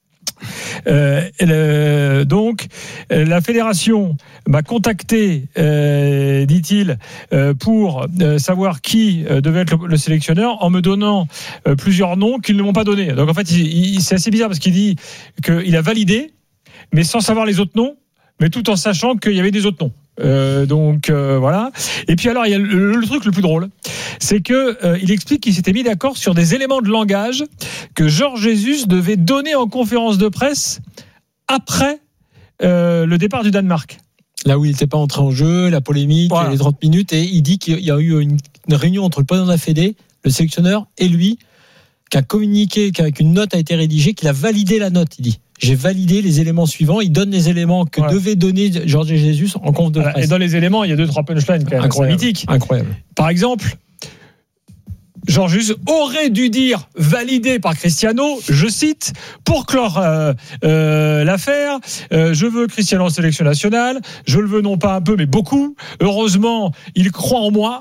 Euh, euh, donc euh, la fédération m'a contacté, euh, dit-il, euh, pour euh, savoir qui euh, devait être le, le sélectionneur, en me donnant euh, plusieurs noms qu'ils ne m'ont pas donnés. Donc en fait il, il, c'est assez bizarre parce qu'il dit qu'il a validé mais sans savoir les autres noms, mais tout en sachant qu'il y avait des autres noms. Euh, donc euh, voilà. Et puis alors il y a le, le truc le plus drôle, c'est que euh, il explique qu'il s'était mis d'accord sur des éléments de langage que Jorge Jesus devait donner en conférence de presse après euh, le départ du Danemark. Là où il n'était pas entré en jeu, la polémique, voilà. Les trente minutes, et il dit qu'il y a eu une, une réunion entre le président de la Fédé, le sélectionneur et lui, qui a communiqué, qu'une note a été rédigée, qu'il a validé la note, il dit. J'ai validé les éléments suivants. Il donne les éléments que voilà. devait donner Jorge Jesus en conf de presse. Et dans les éléments, il y a deux, trois punchlines quand même. Incroyable. C'est mythique. Incroyable. Par exemple, Jorge Jesus aurait dû dire, validé par Cristiano, je cite, pour clore euh, euh, l'affaire, euh, je veux Cristiano en sélection nationale, je le veux non pas un peu mais beaucoup. Heureusement, il croit en moi.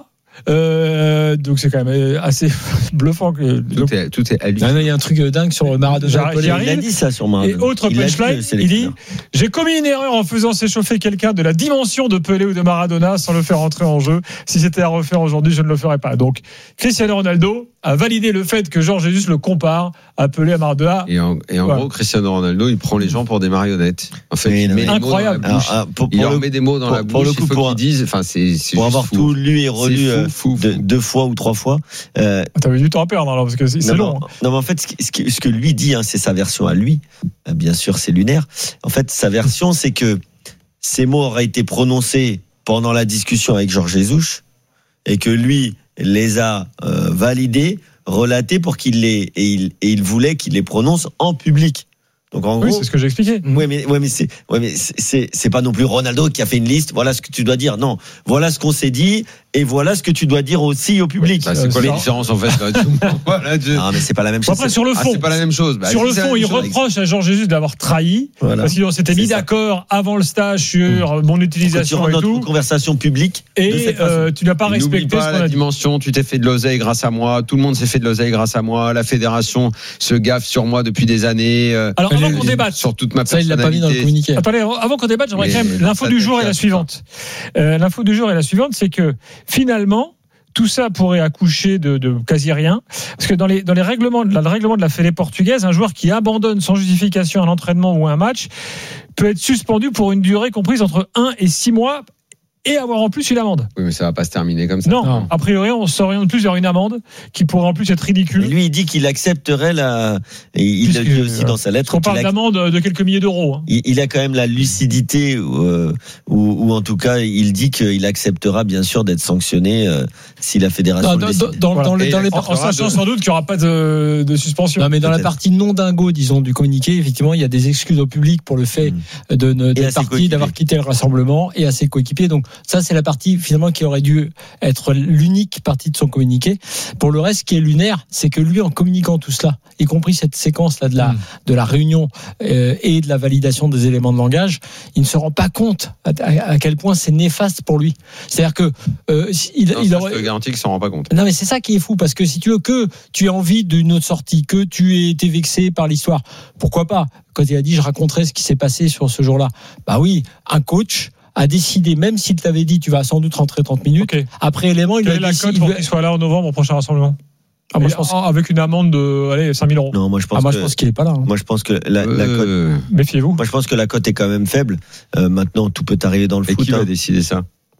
Euh, donc c'est quand même assez bluffant que tout est tout est il y a un truc dingue sur Maradona. Il a dit ça sur Maradona. Et autre punchline, il, il dit j'ai commis une erreur en faisant s'échauffer quelqu'un de la dimension de Pelé ou de Maradona sans le faire entrer en jeu. Si c'était à refaire aujourd'hui, je ne le ferais pas. Donc Cristiano Ronaldo a validé le fait que Jorge Jesus le compare à Pelé, à Maradona. Et en, et en ouais. gros, Cristiano Ronaldo, il prend les gens pour des marionnettes. En fait, il met incroyable. Des mots dans la bouche. Alors, pour, pour il leur le, met des mots dans pour, la bouche. Pour le coup, il faut pour, qu'ils disent. Enfin, c'est, c'est pour avoir fou. tout lu et relu fou, fou, fou. De, deux fois ou trois fois. Euh, T'avais du temps à perdre alors parce que c'est, c'est non, long. Non, non, mais en fait, ce, ce, que, ce que lui dit, hein, c'est sa version à lui. Bien sûr, c'est lunaire. En fait, sa version, c'est que ces mots auraient été prononcés pendant la discussion avec Jorge Jesus et que lui les a euh, validés, relatés pour qu'il les et il, et il voulait qu'il les prononce en public. Donc en oui, gros, c'est ce que j'ai expliqué. Oui, mais ouais, mais c'est ouais, mais c'est, c'est c'est pas non plus Ronaldo qui a fait une liste. Voilà ce que tu dois dire. Non, voilà ce qu'on s'est dit et voilà ce que tu dois dire aussi au public. Bah, c'est quoi les différences en fait là, voilà, je... Non, mais c'est pas la même chose. Après, sur le fond, ah, c'est pas la même chose. Bah, sur le fond, il reproche à Jorge Jesus d'avoir trahi voilà. parce qu'on s'était mis ça. d'accord avant le stage sur mmh. mon utilisation tu et notre tout. Conversation publique. Et euh, tu n'as pas respecté N'oublie pas ce qu'on a la dit. dimension. Tu t'es fait de l'oseille grâce à moi. Tout le monde s'est fait de l'oseille grâce à moi. La fédération se gaffe sur moi depuis des années. Alors avant qu'on débatte sur toute ma ça, il l'a pas mis dans le communiqué. Attendez, avant qu'on débatte, j'aimerais mais quand même. L'info du jour est la suivante. Euh, l'info du jour est la suivante, c'est que finalement, tout ça pourrait accoucher de, de quasi rien, parce que dans les dans les règlements, dans le règlement de la Fédé portugaise, un joueur qui abandonne sans justification un entraînement ou un match peut être suspendu pour une durée comprise entre un et six mois. Et avoir en plus une amende. Oui, mais ça va pas se terminer comme ça. Non, non. A priori, on s'oriente plus vers une amende qui pourrait en plus être ridicule. Et lui, il dit qu'il accepterait la. Et il le dit aussi dans sa lettre. On parle d'amende de quelques milliers d'euros. Hein. Il, il a quand même la lucidité, euh, ou, ou en tout cas, il dit qu'il acceptera bien sûr d'être sanctionné euh, si la fédération. Non, le décide. Dans, voilà. dans, les, dans les en, en sachant de... sans doute qu'il n'y aura pas de, de suspension. Non, mais dans Peut-être. la partie non dingo, disons, du communiqué, effectivement, il y a des excuses au public pour le fait mmh. de ne d'être parti, d'avoir quitté le rassemblement et à ses coéquipiers. Donc ça, c'est la partie finalement qui aurait dû être l'unique partie de son communiqué. Pour le reste, ce qui est lunaire, c'est que lui, en communiquant tout cela, y compris cette séquence-là de la, mmh. de la réunion euh, et de la validation des éléments de langage, il ne se rend pas compte à, à, à quel point c'est néfaste pour lui. C'est-à-dire que euh, il, non, il ça, aurait... je te garantis qu'il ne s'en rend pas compte. Non, mais c'est ça qui est fou, parce que si tu veux que tu aies envie d'une autre sortie, que tu aies été vexé par l'histoire, pourquoi pas? Quand il a dit je raconterai ce qui s'est passé sur ce jour-là, bah oui, un coach a décidé, même s'il t'avait dit tu vas sans doute rentrer trente minutes, okay. après élément, il Quelle a est la décidé, cote pour qu'il soit là en novembre au prochain rassemblement? Ah, moi, je pense... Avec une amende de allez, cinq mille euros. Non, moi je pense, ah, moi, que... je pense qu'il n'est pas là. Hein. Moi je pense que la, euh... la cote. Méfiez-vous. Moi je pense que la cote est quand même faible. Euh, maintenant, tout peut arriver dans le Et foot. Qui hein. va décider ça?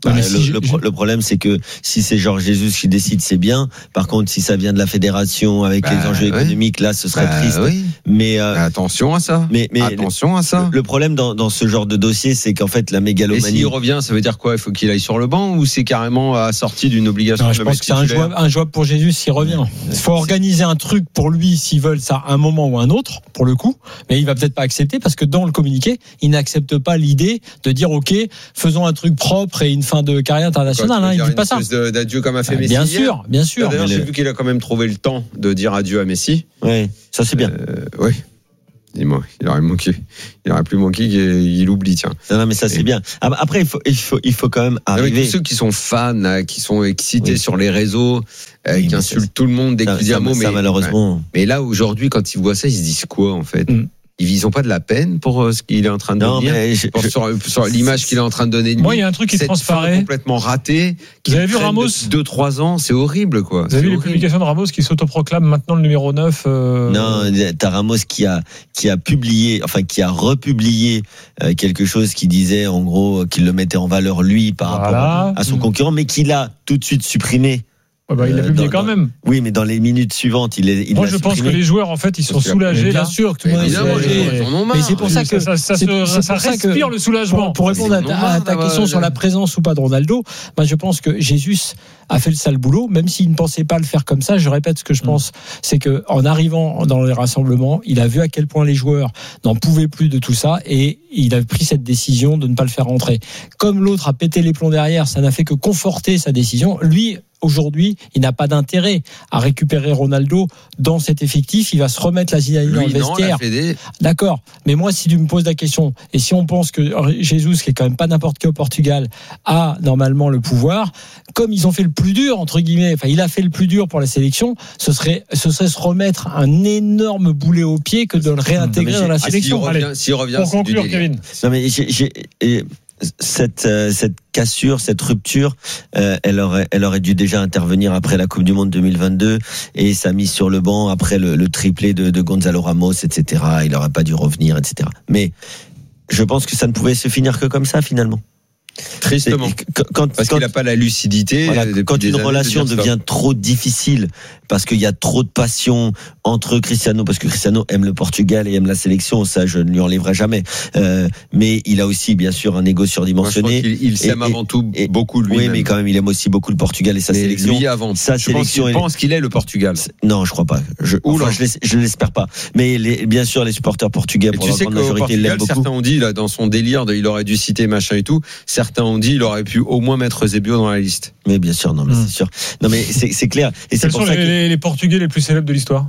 Bah, le, si le, le, le problème, c'est que si c'est Georges Jesus qui décide, c'est bien. Par contre, si ça vient de la fédération avec bah, les enjeux oui. économiques, là, ce serait bah, triste. Oui. Mais euh, attention à ça. Mais, mais attention à ça. Le, le problème dans, dans ce genre de dossier, c'est qu'en fait, la mégalomanie. Et s'il revient, ça veut dire quoi? Il faut qu'il aille sur le banc ou c'est carrément assorti d'une obligation? Non, je pense que c'est un jouable, un jouable pour Jesus s'il revient. Il faut organiser un truc pour lui s'ils veulent ça à un moment ou un autre, pour le coup. Mais il va peut-être pas accepter parce que dans le communiqué, il n'accepte pas l'idée de dire OK, faisons un truc propre et une fin de carrière internationale. Quoi, hein, il dit pas ça. De, d'adieu comme a fait ah, Messi. Bien hier. sûr, bien sûr. D'ailleurs, j'ai le... vu qu'il a quand même trouvé le temps de dire adieu à Messi. Oui, ça c'est bien. Euh, oui. Dis-moi, il aurait manqué, il aurait plus manqué qu'il oublie, tiens. Non, non mais ça c'est et... bien. Après, il faut, il faut, il faut quand même arriver. Avec tous ceux qui sont fans, là, qui sont excités oui. sur les réseaux, euh, oui, qui insultent tout le monde dès qu'ils disent un mot, mais malheureusement. Ouais. Mais là, aujourd'hui, quand ils voient ça, ils se disent quoi, en fait? Mm. Ils n'ont pas de la peine pour ce qu'il est en train de non, dire. Mais je, pour, je, sur, sur l'image qu'il est en train de donner. De Moi, il y a un truc qui transparaît. Complètement raté. Vous avez vu Ramos? deux trois ans, c'est horrible, quoi. Vous avez vu les publications de Ramos qui s'autoproclame maintenant le numéro neuf euh... Non, t'as Ramos qui a, qui a publié, enfin, qui a republié euh, quelque chose qui disait, en gros, qu'il le mettait en valeur lui par voilà. rapport à son concurrent, mais qu'il a tout de suite supprimé. Ouais bah, il l'a publié dans, quand même. Oui, mais dans les minutes suivantes, il est. Il Moi, je pense que les joueurs, en fait, ils sont soulagés. Bien là. sûr, que tout le monde est soulagé. Mais c'est pour ça que ça, ça, ça, ça, ça respire le soulagement. Pour, pour répondre à ta, à ta question ouais, sur la présence ou pas de Ronaldo, moi, je pense que Jesus a fait le sale boulot, même s'il ne pensait pas le faire comme ça. Je répète ce que je pense, c'est que en arrivant dans les rassemblements, il a vu à quel point les joueurs n'en pouvaient plus de tout ça et il a pris cette décision de ne pas le faire rentrer. Comme l'autre a pété les plombs derrière, ça n'a fait que conforter sa décision. Lui, aujourd'hui, il n'a pas d'intérêt à récupérer Ronaldo dans cet effectif. Il va se remettre la Zidane dans le vestiaire. Des... D'accord. Mais moi, si tu me poses la question, et si on pense que Jesus, qui est quand même pas n'importe qui au Portugal, a normalement le pouvoir, comme ils ont fait le plus dur, entre guillemets, enfin, il a fait le plus dur pour la sélection, ce serait, ce serait se remettre un énorme boulet au pied que de le réintégrer non, dans la sélection. Ah, s'il revient, s'il revient, pour conclure, Kevin. Non, mais j'ai, j'ai, et... Cette, euh, cette cassure, cette rupture, euh, elle aurait, elle aurait dû déjà intervenir après la Coupe du Monde deux mille vingt-deux et sa mise sur le banc après le, le triplé de, de Gonzalo Ramos, et cetera. Il n'aurait pas dû revenir, et cetera. Mais je pense que ça ne pouvait se finir que comme ça finalement. Tristement. Quand, parce qu'il n'a pas la lucidité. Voilà, quand une relation de devient trop difficile, parce qu'il y a trop de passion entre Cristiano, parce que Cristiano aime le Portugal et aime la sélection, ça je ne lui enlèverai jamais. Euh, mais il a aussi bien sûr un ego surdimensionné. Moi, je il, il s'aime et, avant tout et, beaucoup lui. Oui, mais quand même il aime aussi beaucoup le Portugal et sa mais sélection. Lui avant. Sa je sélection. Pense, il pense qu'il est le Portugal. Non, je crois pas. Je, enfin, je, je l'espère pas. Mais les, bien sûr les supporters portugais, pour la grande majorité, ils l'aiment beaucoup. Certains ont dit là dans son délire, de, il aurait dû citer machin et tout. Certains ont dit il aurait pu au moins mettre Eusebio dans la liste. Mais bien sûr, non, mais mmh. c'est sûr. Non, mais c'est, c'est clair. Et Quels c'est pour sont ça les, que... les Portugais les plus célèbres de l'histoire?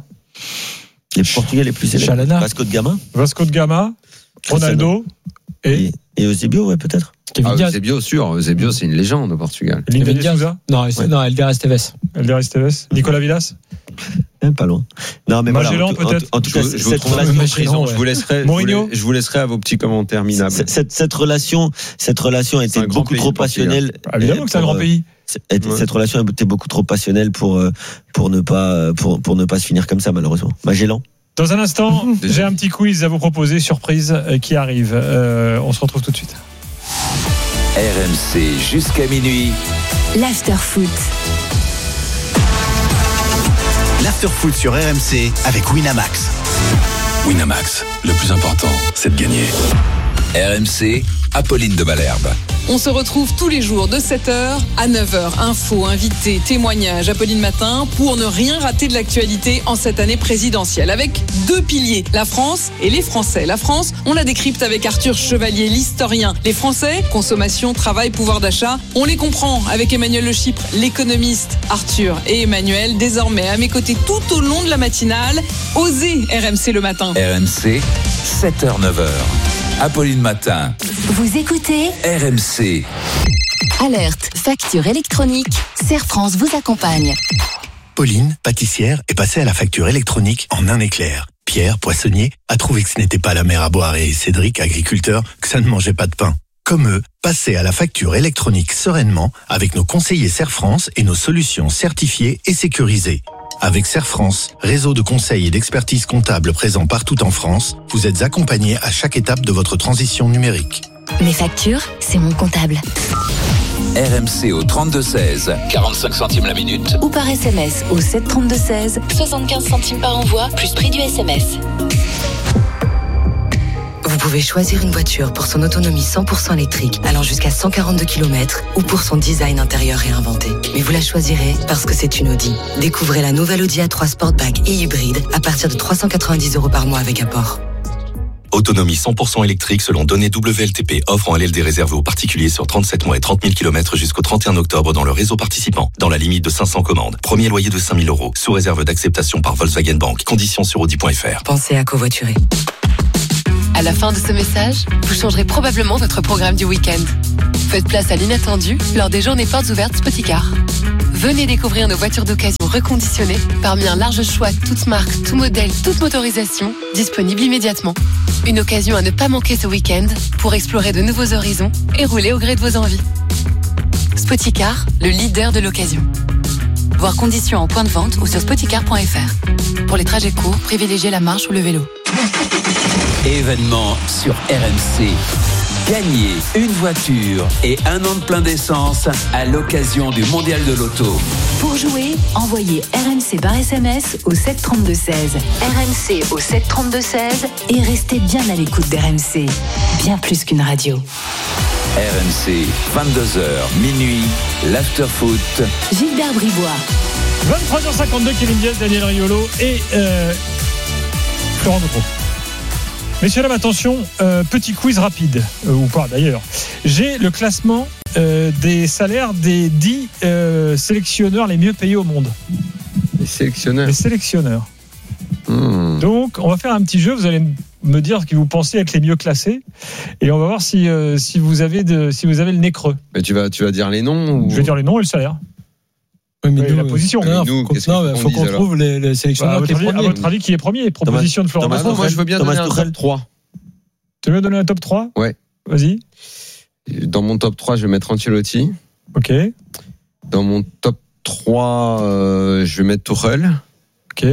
Les Portugais les plus célèbres. Chalana. Vasco de Gama. Vasco de Gama. Ronaldo. Et, et, et Eusebio, ouais, peut-être. Ah, Eusebio, sûr. Eusebio, c'est une légende au Portugal. Linda de Souza. Non, ouais. non, Elder Esteves. Elder Esteves. Nicolas Villas. Même pas loin. Non, mais Magellan, voilà, peut-être. En, en tout cas, je, je cette relation, prison, ouais. je vous laisserai, Mourinho. je vous laisserai à vos petits commentaires minables. Cette, cette, cette relation, cette relation était beaucoup trop passionnelle. Ah, évidemment que c'est un grand pays. Cette, ouais. cette relation était beaucoup trop passionnelle pour pour ne pas pour pour ne pas se finir comme ça, malheureusement. Magellan. Dans un instant, j'ai un petit quiz à vous proposer, surprise, qui arrive. Euh, on se retrouve tout de suite. R M C jusqu'à minuit. L'after-foot. L'after-foot sur R M C avec Winamax. Winamax, le plus important, c'est de gagner. R M C, Apolline de Malherbe. On se retrouve tous les jours de sept heures à neuf heures. Infos, invités, témoignages, Apolline Matin, pour ne rien rater de l'actualité en cette année présidentielle. Avec deux piliers, la France et les Français. La France, on la décrypte avec Arthur Chevalier, l'historien. Les Français, consommation, travail, pouvoir d'achat. On les comprend avec Emmanuel Le Chypre, l'économiste. Arthur et Emmanuel, désormais à mes côtés tout au long de la matinale. Osez R M C le matin. R M C, sept heures neuf heures. Apolline Matin. Vous écoutez R M C. Alerte, facture électronique. Serre France vous accompagne. Pauline, pâtissière, est passée à la facture électronique en un éclair. Pierre, poissonnier, a trouvé que ce n'était pas la mer à boire et Cédric, agriculteur, que ça ne mangeait pas de pain. Comme eux, passez à la facture électronique sereinement avec nos conseillers Serre France et nos solutions certifiées et sécurisées. Avec Serre France, réseau de conseils et d'expertise comptable présent partout en France, vous êtes accompagné à chaque étape de votre transition numérique. Mes factures, c'est mon comptable. R M C au trente-deux seize, quarante-cinq centimes la minute. Ou par S M S au sept trente-deux seize, soixante-quinze centimes par envoi, plus prix du S M S. Vous pouvez choisir une voiture pour son autonomie cent pour cent électrique, allant jusqu'à cent quarante-deux kilomètres, ou pour son design intérieur réinventé. Mais vous la choisirez parce que c'est une Audi. Découvrez la nouvelle Audi A trois Sportback et hybride à partir de trois cent quatre-vingt-dix euros par mois avec apport. Autonomie cent pour cent électrique selon données W L T P. Offre en L L D réservée aux particuliers sur trente-sept mois et trente mille kilomètres jusqu'au trente et un octobre dans le réseau participant. Dans la limite de cinq cents commandes. Premier loyer de cinq mille euros. Sous réserve d'acceptation par Volkswagen Bank. Conditions sur audi point f r. Pensez à covoiturer. À la fin de ce message, vous changerez probablement votre programme du week-end. Faites place à l'inattendu lors des journées portes ouvertes Spoticar. Venez découvrir nos voitures d'occasion reconditionnées parmi un large choix, toutes marques, tout modèle, toute motorisation, disponible immédiatement. Une occasion à ne pas manquer ce week-end pour explorer de nouveaux horizons et rouler au gré de vos envies. Spoticar, le leader de l'occasion. Voir conditions en point de vente ou sur spoticar point f r. Pour les trajets courts, privilégiez la marche ou le vélo. Événement sur R M C. Gagnez une voiture et un an de plein d'essence à l'occasion du Mondial de l'Auto. Pour jouer, envoyez R M C par S M S au sept trente-deux seize. R M C au sept trente-deux seize et restez bien à l'écoute d'R M C. Bien plus qu'une radio. R M C, vingt-deux heures, minuit, l'after-foot. Gilbert Bribois. vingt-trois heures cinquante-deux, Kevin Diaz, Daniel Riolo et euh, Florent Ducrot. Messieurs, dames, attention, euh, petit quiz rapide, euh, ou pas d'ailleurs. J'ai le classement euh, des salaires des dix euh, sélectionneurs les mieux payés au monde. Les sélectionneurs Les sélectionneurs. Mmh. Donc, on va faire un petit jeu, vous allez me dire ce que vous pensez être les mieux classés, et on va voir si, euh, si, vous, avez de, si vous avez le nez creux. Mais tu vas, tu vas dire les noms ou... Je vais dire les noms et le salaire. Oui, mais oui, nous, la position. Non, nous, faut, qu'est-ce non, qu'on faut qu'on dise, trouve les, les sélectionneurs Bah, à, qui votre est avis, à premier. votre avis, qui est premier? Proposition de Florent Thomas, Ducrot. moi, je veux bien Thomas donner un Tuchel. top trois. Tu veux donner un top trois? Ouais. Vas-y. Dans mon top trois, je vais mettre Ancelotti. Ok. Dans mon top trois, euh, je vais mettre Tuchel. Ok.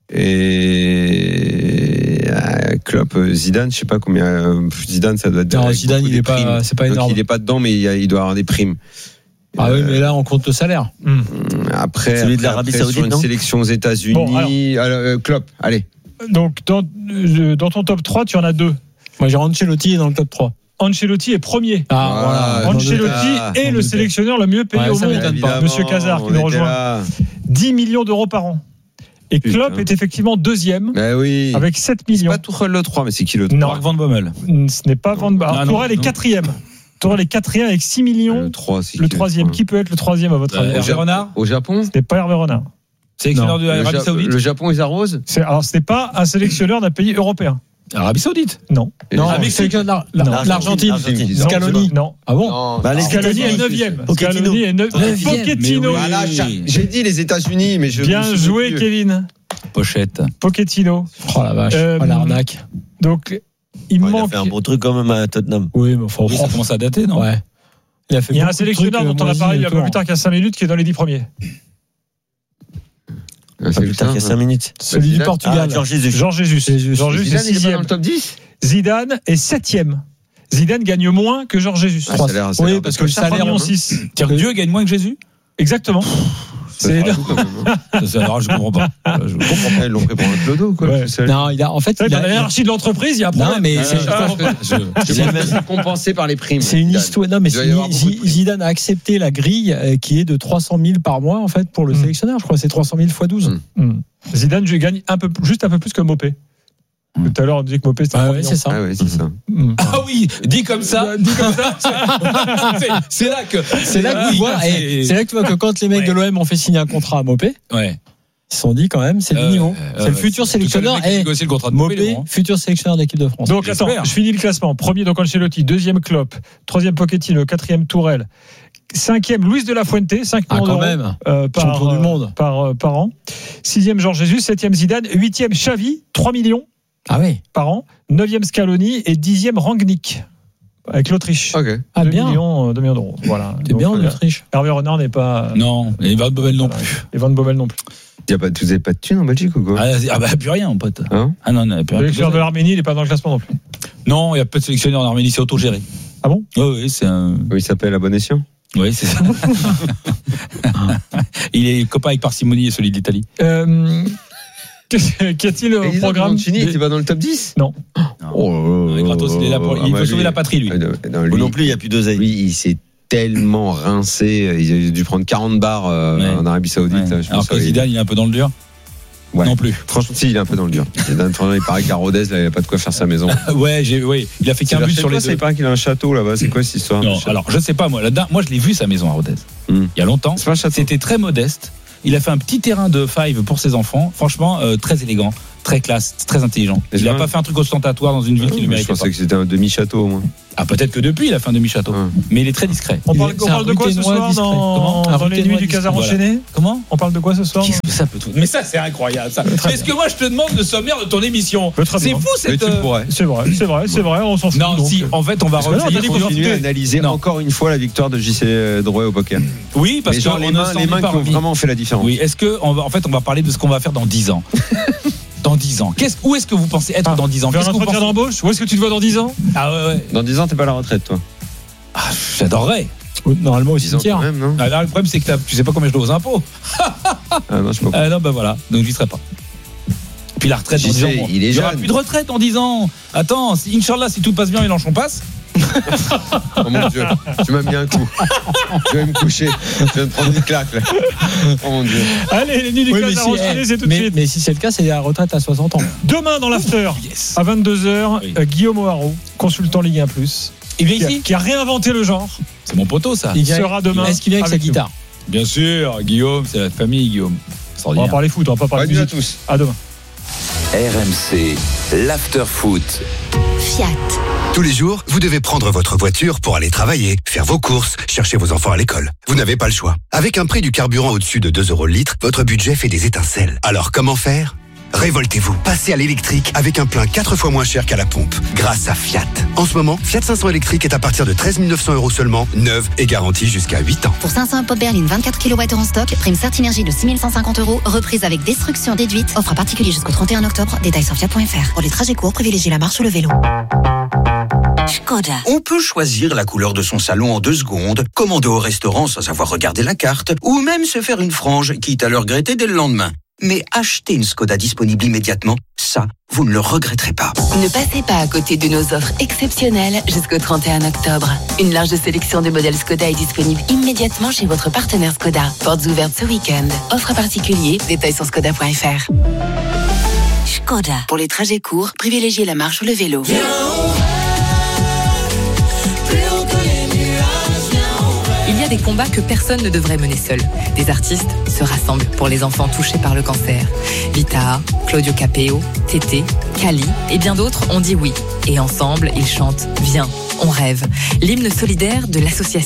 Et euh, Klopp, Zidane, je sais pas combien. euh, Zidane, ça doit être. Non, avec Zidane, beaucoup il est des primes. pas, c'est pas Donc, énorme. il est pas dedans, mais il, y a- il doit avoir des primes. Ah oui, Euh, mais là, on compte le salaire. Hmm. Après, Celui de après, l'Arabie après, Saoudite, sur une non sélection aux États-Unis. Bon, alors. euh, Klopp, allez. Donc, dans, euh, dans ton top trois, tu en as deux. Moi, j'ai Ancelotti dans le top trois. Ancelotti est premier. Ah, voilà. Ancelotti Ah, est le sélectionneur le mieux payé Ouais, au ça monde. m'étonne pas. Monsieur Cazard qui on nous était rejoint. là. dix millions d'euros par an. Et Putain. Klopp est effectivement deuxième Ben oui. avec sept C'est millions. pas Tuchel le trois, mais c'est qui le trois? Non. Marc Van Bommel. Ce n'est pas Van Baal. Ah, non, Tourelle est non. quatrième. Tourelle est quatrième avec six millions. Le trois, c'est Le qui, troisième. trois Qui peut être le troisième à votre avis? Euh, Hervé Renard. Au Japon? Ce n'est pas Hervé Renard. Sélectionneur de Le, l'Arabie Ja- Saoudite. le Japon, ils arrosent? C'est- Alors, ce n'est pas un sélectionneur d'un pays européen. Arabie Saoudite. Non. Non, Ah, c'est sélectionneur de Non. l'Ar- l'Argentine. L'Argentine. Non, Scaloni. Non. Ah bon? Non. Bah, les Scaloni est États-Unis. neuvième. Pochettino. Scaloni est neuvième. Neuvième. Pochettino. Mais oui. Voilà, j'ai j'ai dit les États-Unis, mais je. Bien me souviens joué, plus. Kevin. Pochette. Pochettino. Oh la vache. Euh, Oh, l'arnaque. Donc, il Ouais, il a manque. fait un bon truc quand même à Tottenham. Oui, mais faut Oui, ça commence à dater, non? Ouais. Il a fait Il y a un beaucoup de sélectionneur trucs, dont on a euh, parlé il y a moisis pas plus tard qu'il y a cinq minutes qui est dans les dix premiers. Ah, Pas c'est plus le tard qu'il y a ça, cinq minutes. Celui du Zidane. Portugal. Ah, Georges Jesus. Georges Jesus. Jesus. Georges Jesus est Zidane, il est pas dans sixième. le top dix? Zidane est septième. Zidane gagne moins que Georges Jesus. Ah, ça a l'air- ça a Oui, l'air parce de que le cocher trois salaire, millions hein. six. C'est-à-dire que Dieu gagne moins que Jésus? Exactement. Ça C'est fait énorme. beaucoup, quand même, hein. Ça, ça, alors, je comprends pas. Je comprends Ils l'ont pris pour un clodo, quoi. Ouais. tout seul. Non, il a, en fait, C'est vrai, il dans a- la hiérarchie de l'entreprise, il y a un problème. Non, mais Ah, c'est- je comprends pas. Je- Je pense que c'est compensé par les primes. c'est une Zidane. histoire. Non, mais Il doit y c'est- avoir beaucoup de Zi- primes. Zidane a accepté la grille euh, qui est de trois cent mille par mois, en fait, pour le Mm. sélectionneur. Je crois que c'est trois cent mille fois douze. Mm. Hmm. Zidane, je gagne un peu, juste un peu plus que Mopé. Hmm. Tout à l'heure, on disait que Mopé, c'était Ah trois ouais, millions. c'est ça. Ah oui, c'est ça. Hmm. Ah oui, dit comme ça. Dit comme ça. C'est- C'est là que. C'est là que tu Oui, vois, c'est- eh, c'est là que tu vois que quand les mecs Ouais. de l'O M ont fait signer un contrat à Mopé, Ouais. ils se sont dit quand même, c'est Euh, le niveau. euh, C'est le ouais, futur c'est- sélectionneur. c'est le mec qui Et négocie le contrat de Mopé, Mopé, Laurent. futur sélectionneur d'équipe de France. Donc, attends, J'espère. je finis le classement. Premier, donc Ancelotti. Deuxième, Klopp. Troisième, Pochettino. Quatrième, Tourelle. Cinquième, Luis de la Fuente. cinq Ah, millions quand d'euros, même. euh, par, Champion du euh, monde. Par, euh, par an. Sixième, Georges Jesus. Septième, Zidane. Huitième, Xavi. trois millions Ah oui. par an. Neuvième, Scaloni. Et dixième, Rangnick. Avec l'Autriche. Ok. Ah deux bien. millions, euh, deux millions d'euros. Voilà. C'est Donc, bien en euh, Autriche. Hervé Renard n'est pas. Non, et Van Bommel non plus. Et Van Bommel non plus. Y a pas, vous avez pas de thunes en Belgique ou quoi? Ah, ah bah, plus rien, mon pote. Hein Ah non, non, plus Le rien. sélectionneur de l'Arménie, il n'est pas dans le classement non plus. Non, il n'y a pas de sélectionneur en Arménie, c'est autogéré. Ah bon? Oui, oui, c'est un. Oui, il s'appelle à bon escient. Oui, c'est ça. Il est copain avec Parcimonie et celui d'Italie. Euh, Qu'y a-t-il au programme? Chini, tu vas dans le top dix? Non. Oh, il est gratos, il est là pour, il veut sauver la patrie, lui. Non, lui, non plus, il n'y a plus d'oseille. Lui, il s'est tellement rincé. Il a dû prendre quarante bars euh, Ouais. en Arabie Saoudite. Ouais. Là, je Alors pense que qu'il- Zidane, il est un peu dans le dur. Ouais. Non plus. Franchement, si, il est un peu dans le dur. Zidane, il paraît qu'à Rodez, là, il n'a pas de quoi faire sa maison. Ouais, j'ai, oui. Il a fait qu'un C'est but vers sur chez les toi, deux. Il paraît qu'il a un château là-bas. C'est quoi cette histoire? Non, alors je sais pas moi. Là, moi, je l'ai vu sa maison à Rodez. Hmm. Il y a longtemps. C'est pas un château. C'était très modeste. Il a fait un petit terrain de five pour ses enfants. Franchement, euh, très élégant, très classe, très intelligent. Et Il n'a c'est pas fait un truc ostentatoire dans une ville qui le Je méritait pensais pas. que c'était un demi-château au moins. Ah, peut-être que depuis, il a fait un demi-château. Ouais. Mais il est très discret. On Il parle, est- on c'est un parle de quoi ce Ruténois soir discret. dans, Comment dans Un les Ruténois nuits du Casar discret. enchaîné? Comment On parle de quoi ce soir? Qu'est-ce que ça peut tout. Mais ça, c'est incroyable. Ça. Est-ce que moi, je te demande le sommaire de ton émission? Très bien. C'est fou Mais cette. tu euh, pourrais. C'est vrai, c'est vrai, c'est vrai, on s'en fout. Non, donc. si, en fait, on va Parce que là, on a revenir dit sur- qu'on Continuer à analyser Non. encore une fois la victoire de J C Drouet au poker. Oui, parce Mais que genre les on ne mains, s'en les est mains pas qui ont remis. vraiment fait la différence. Oui, est-ce que on va, en fait, on va parler de ce qu'on va faire dans dix ans. Dans dix ans. Qu'est-ce, où est-ce que vous pensez être Ah, dans dix ans? Faire Qu'est-ce un que vous entretien pensez d'embauche? Où est-ce que tu te vois dans dix ans? Ah ouais, ouais. Dans dix ans, t'es pas à la retraite, toi. Ah, j'adorerais. Normalement au dix ans cimetière. quand même, non? Ah, là, le problème, c'est que t'as- tu sais pas combien je dois aux impôts. Ah non, je sais pas. Ah non, ben voilà. Donc, j'y serai pas. Puis la retraite, J'y dans dix ans, sais, bon, il est y aura jeune. plus de retraite en dix ans. Attends, si, Inch'Allah, si tout passe bien, Mélenchon passe. Oh mon Dieu, tu m'as mis un coup. Je vais me coucher. Je viens de prendre une claque là. Oh mon Dieu. Allez, les nuits du Oui, mais Casar si, enchaîné, eh, c'est tout de mais, suite. mais si c'est le cas, c'est la retraite à soixante ans. Demain dans l'after, Yes. à vingt-deux heures, Oui. euh, Guillaume O'Haraud, consultant Ligue un plus, Il vient qui a, ici. qui a réinventé le genre, C'est mon poteau, ça. Il vient- sera demain. Est-ce qu'il vient avec sa avec nous. guitare? Bien sûr, Guillaume, c'est la famille, Guillaume. On va Extraordinaire. parler foot, on va pas parler Bonne nuit à musique. tous. À demain. R M C, l'after-foot. Fiat. Tous les jours, vous devez prendre votre voiture pour aller travailler, faire vos courses, chercher vos enfants à l'école. Vous n'avez pas le choix. Avec un prix du carburant au-dessus de deux euros le litre, votre budget fait des étincelles. Alors comment faire ? Révoltez-vous, passez à l'électrique avec un plein quatre fois moins cher qu'à la pompe, grâce à Fiat. En ce moment, Fiat cinq cents électrique est à partir de treize mille neuf cents euros seulement, neuve et garantie jusqu'à huit ans. Pour cinq cents pop berline vingt-quatre kilowattheures en stock, prime Certinergie de six mille cent cinquante euros, reprise avec destruction déduite, offre à particulier jusqu'au trente et un octobre, détails sur fiat point f r. Pour les trajets courts, privilégiez la marche ou le vélo. Skoda. On peut choisir la couleur de son salon en deux secondes, commander au restaurant sans avoir regardé la carte, ou même se faire une frange, quitte à le regretter dès le lendemain. Mais acheter une Skoda disponible immédiatement, ça, vous ne le regretterez pas. Ne passez pas à côté de nos offres exceptionnelles jusqu'au trente et un octobre. Une large sélection de modèles Skoda est disponible immédiatement chez votre partenaire Skoda. Portes ouvertes ce week-end. Offre à particulier, détails sur skoda point f r. Skoda. Pour les trajets courts, privilégiez la marche ou le vélo. Il y a des combats que personne ne devrait mener seul. Des artistes se rassemblent pour les enfants touchés par le cancer. Vita, Claudio Capeo, Tété, Kali et bien d'autres ont dit oui. Et ensemble, ils chantent « Viens, on rêve », l'hymne solidaire de l'association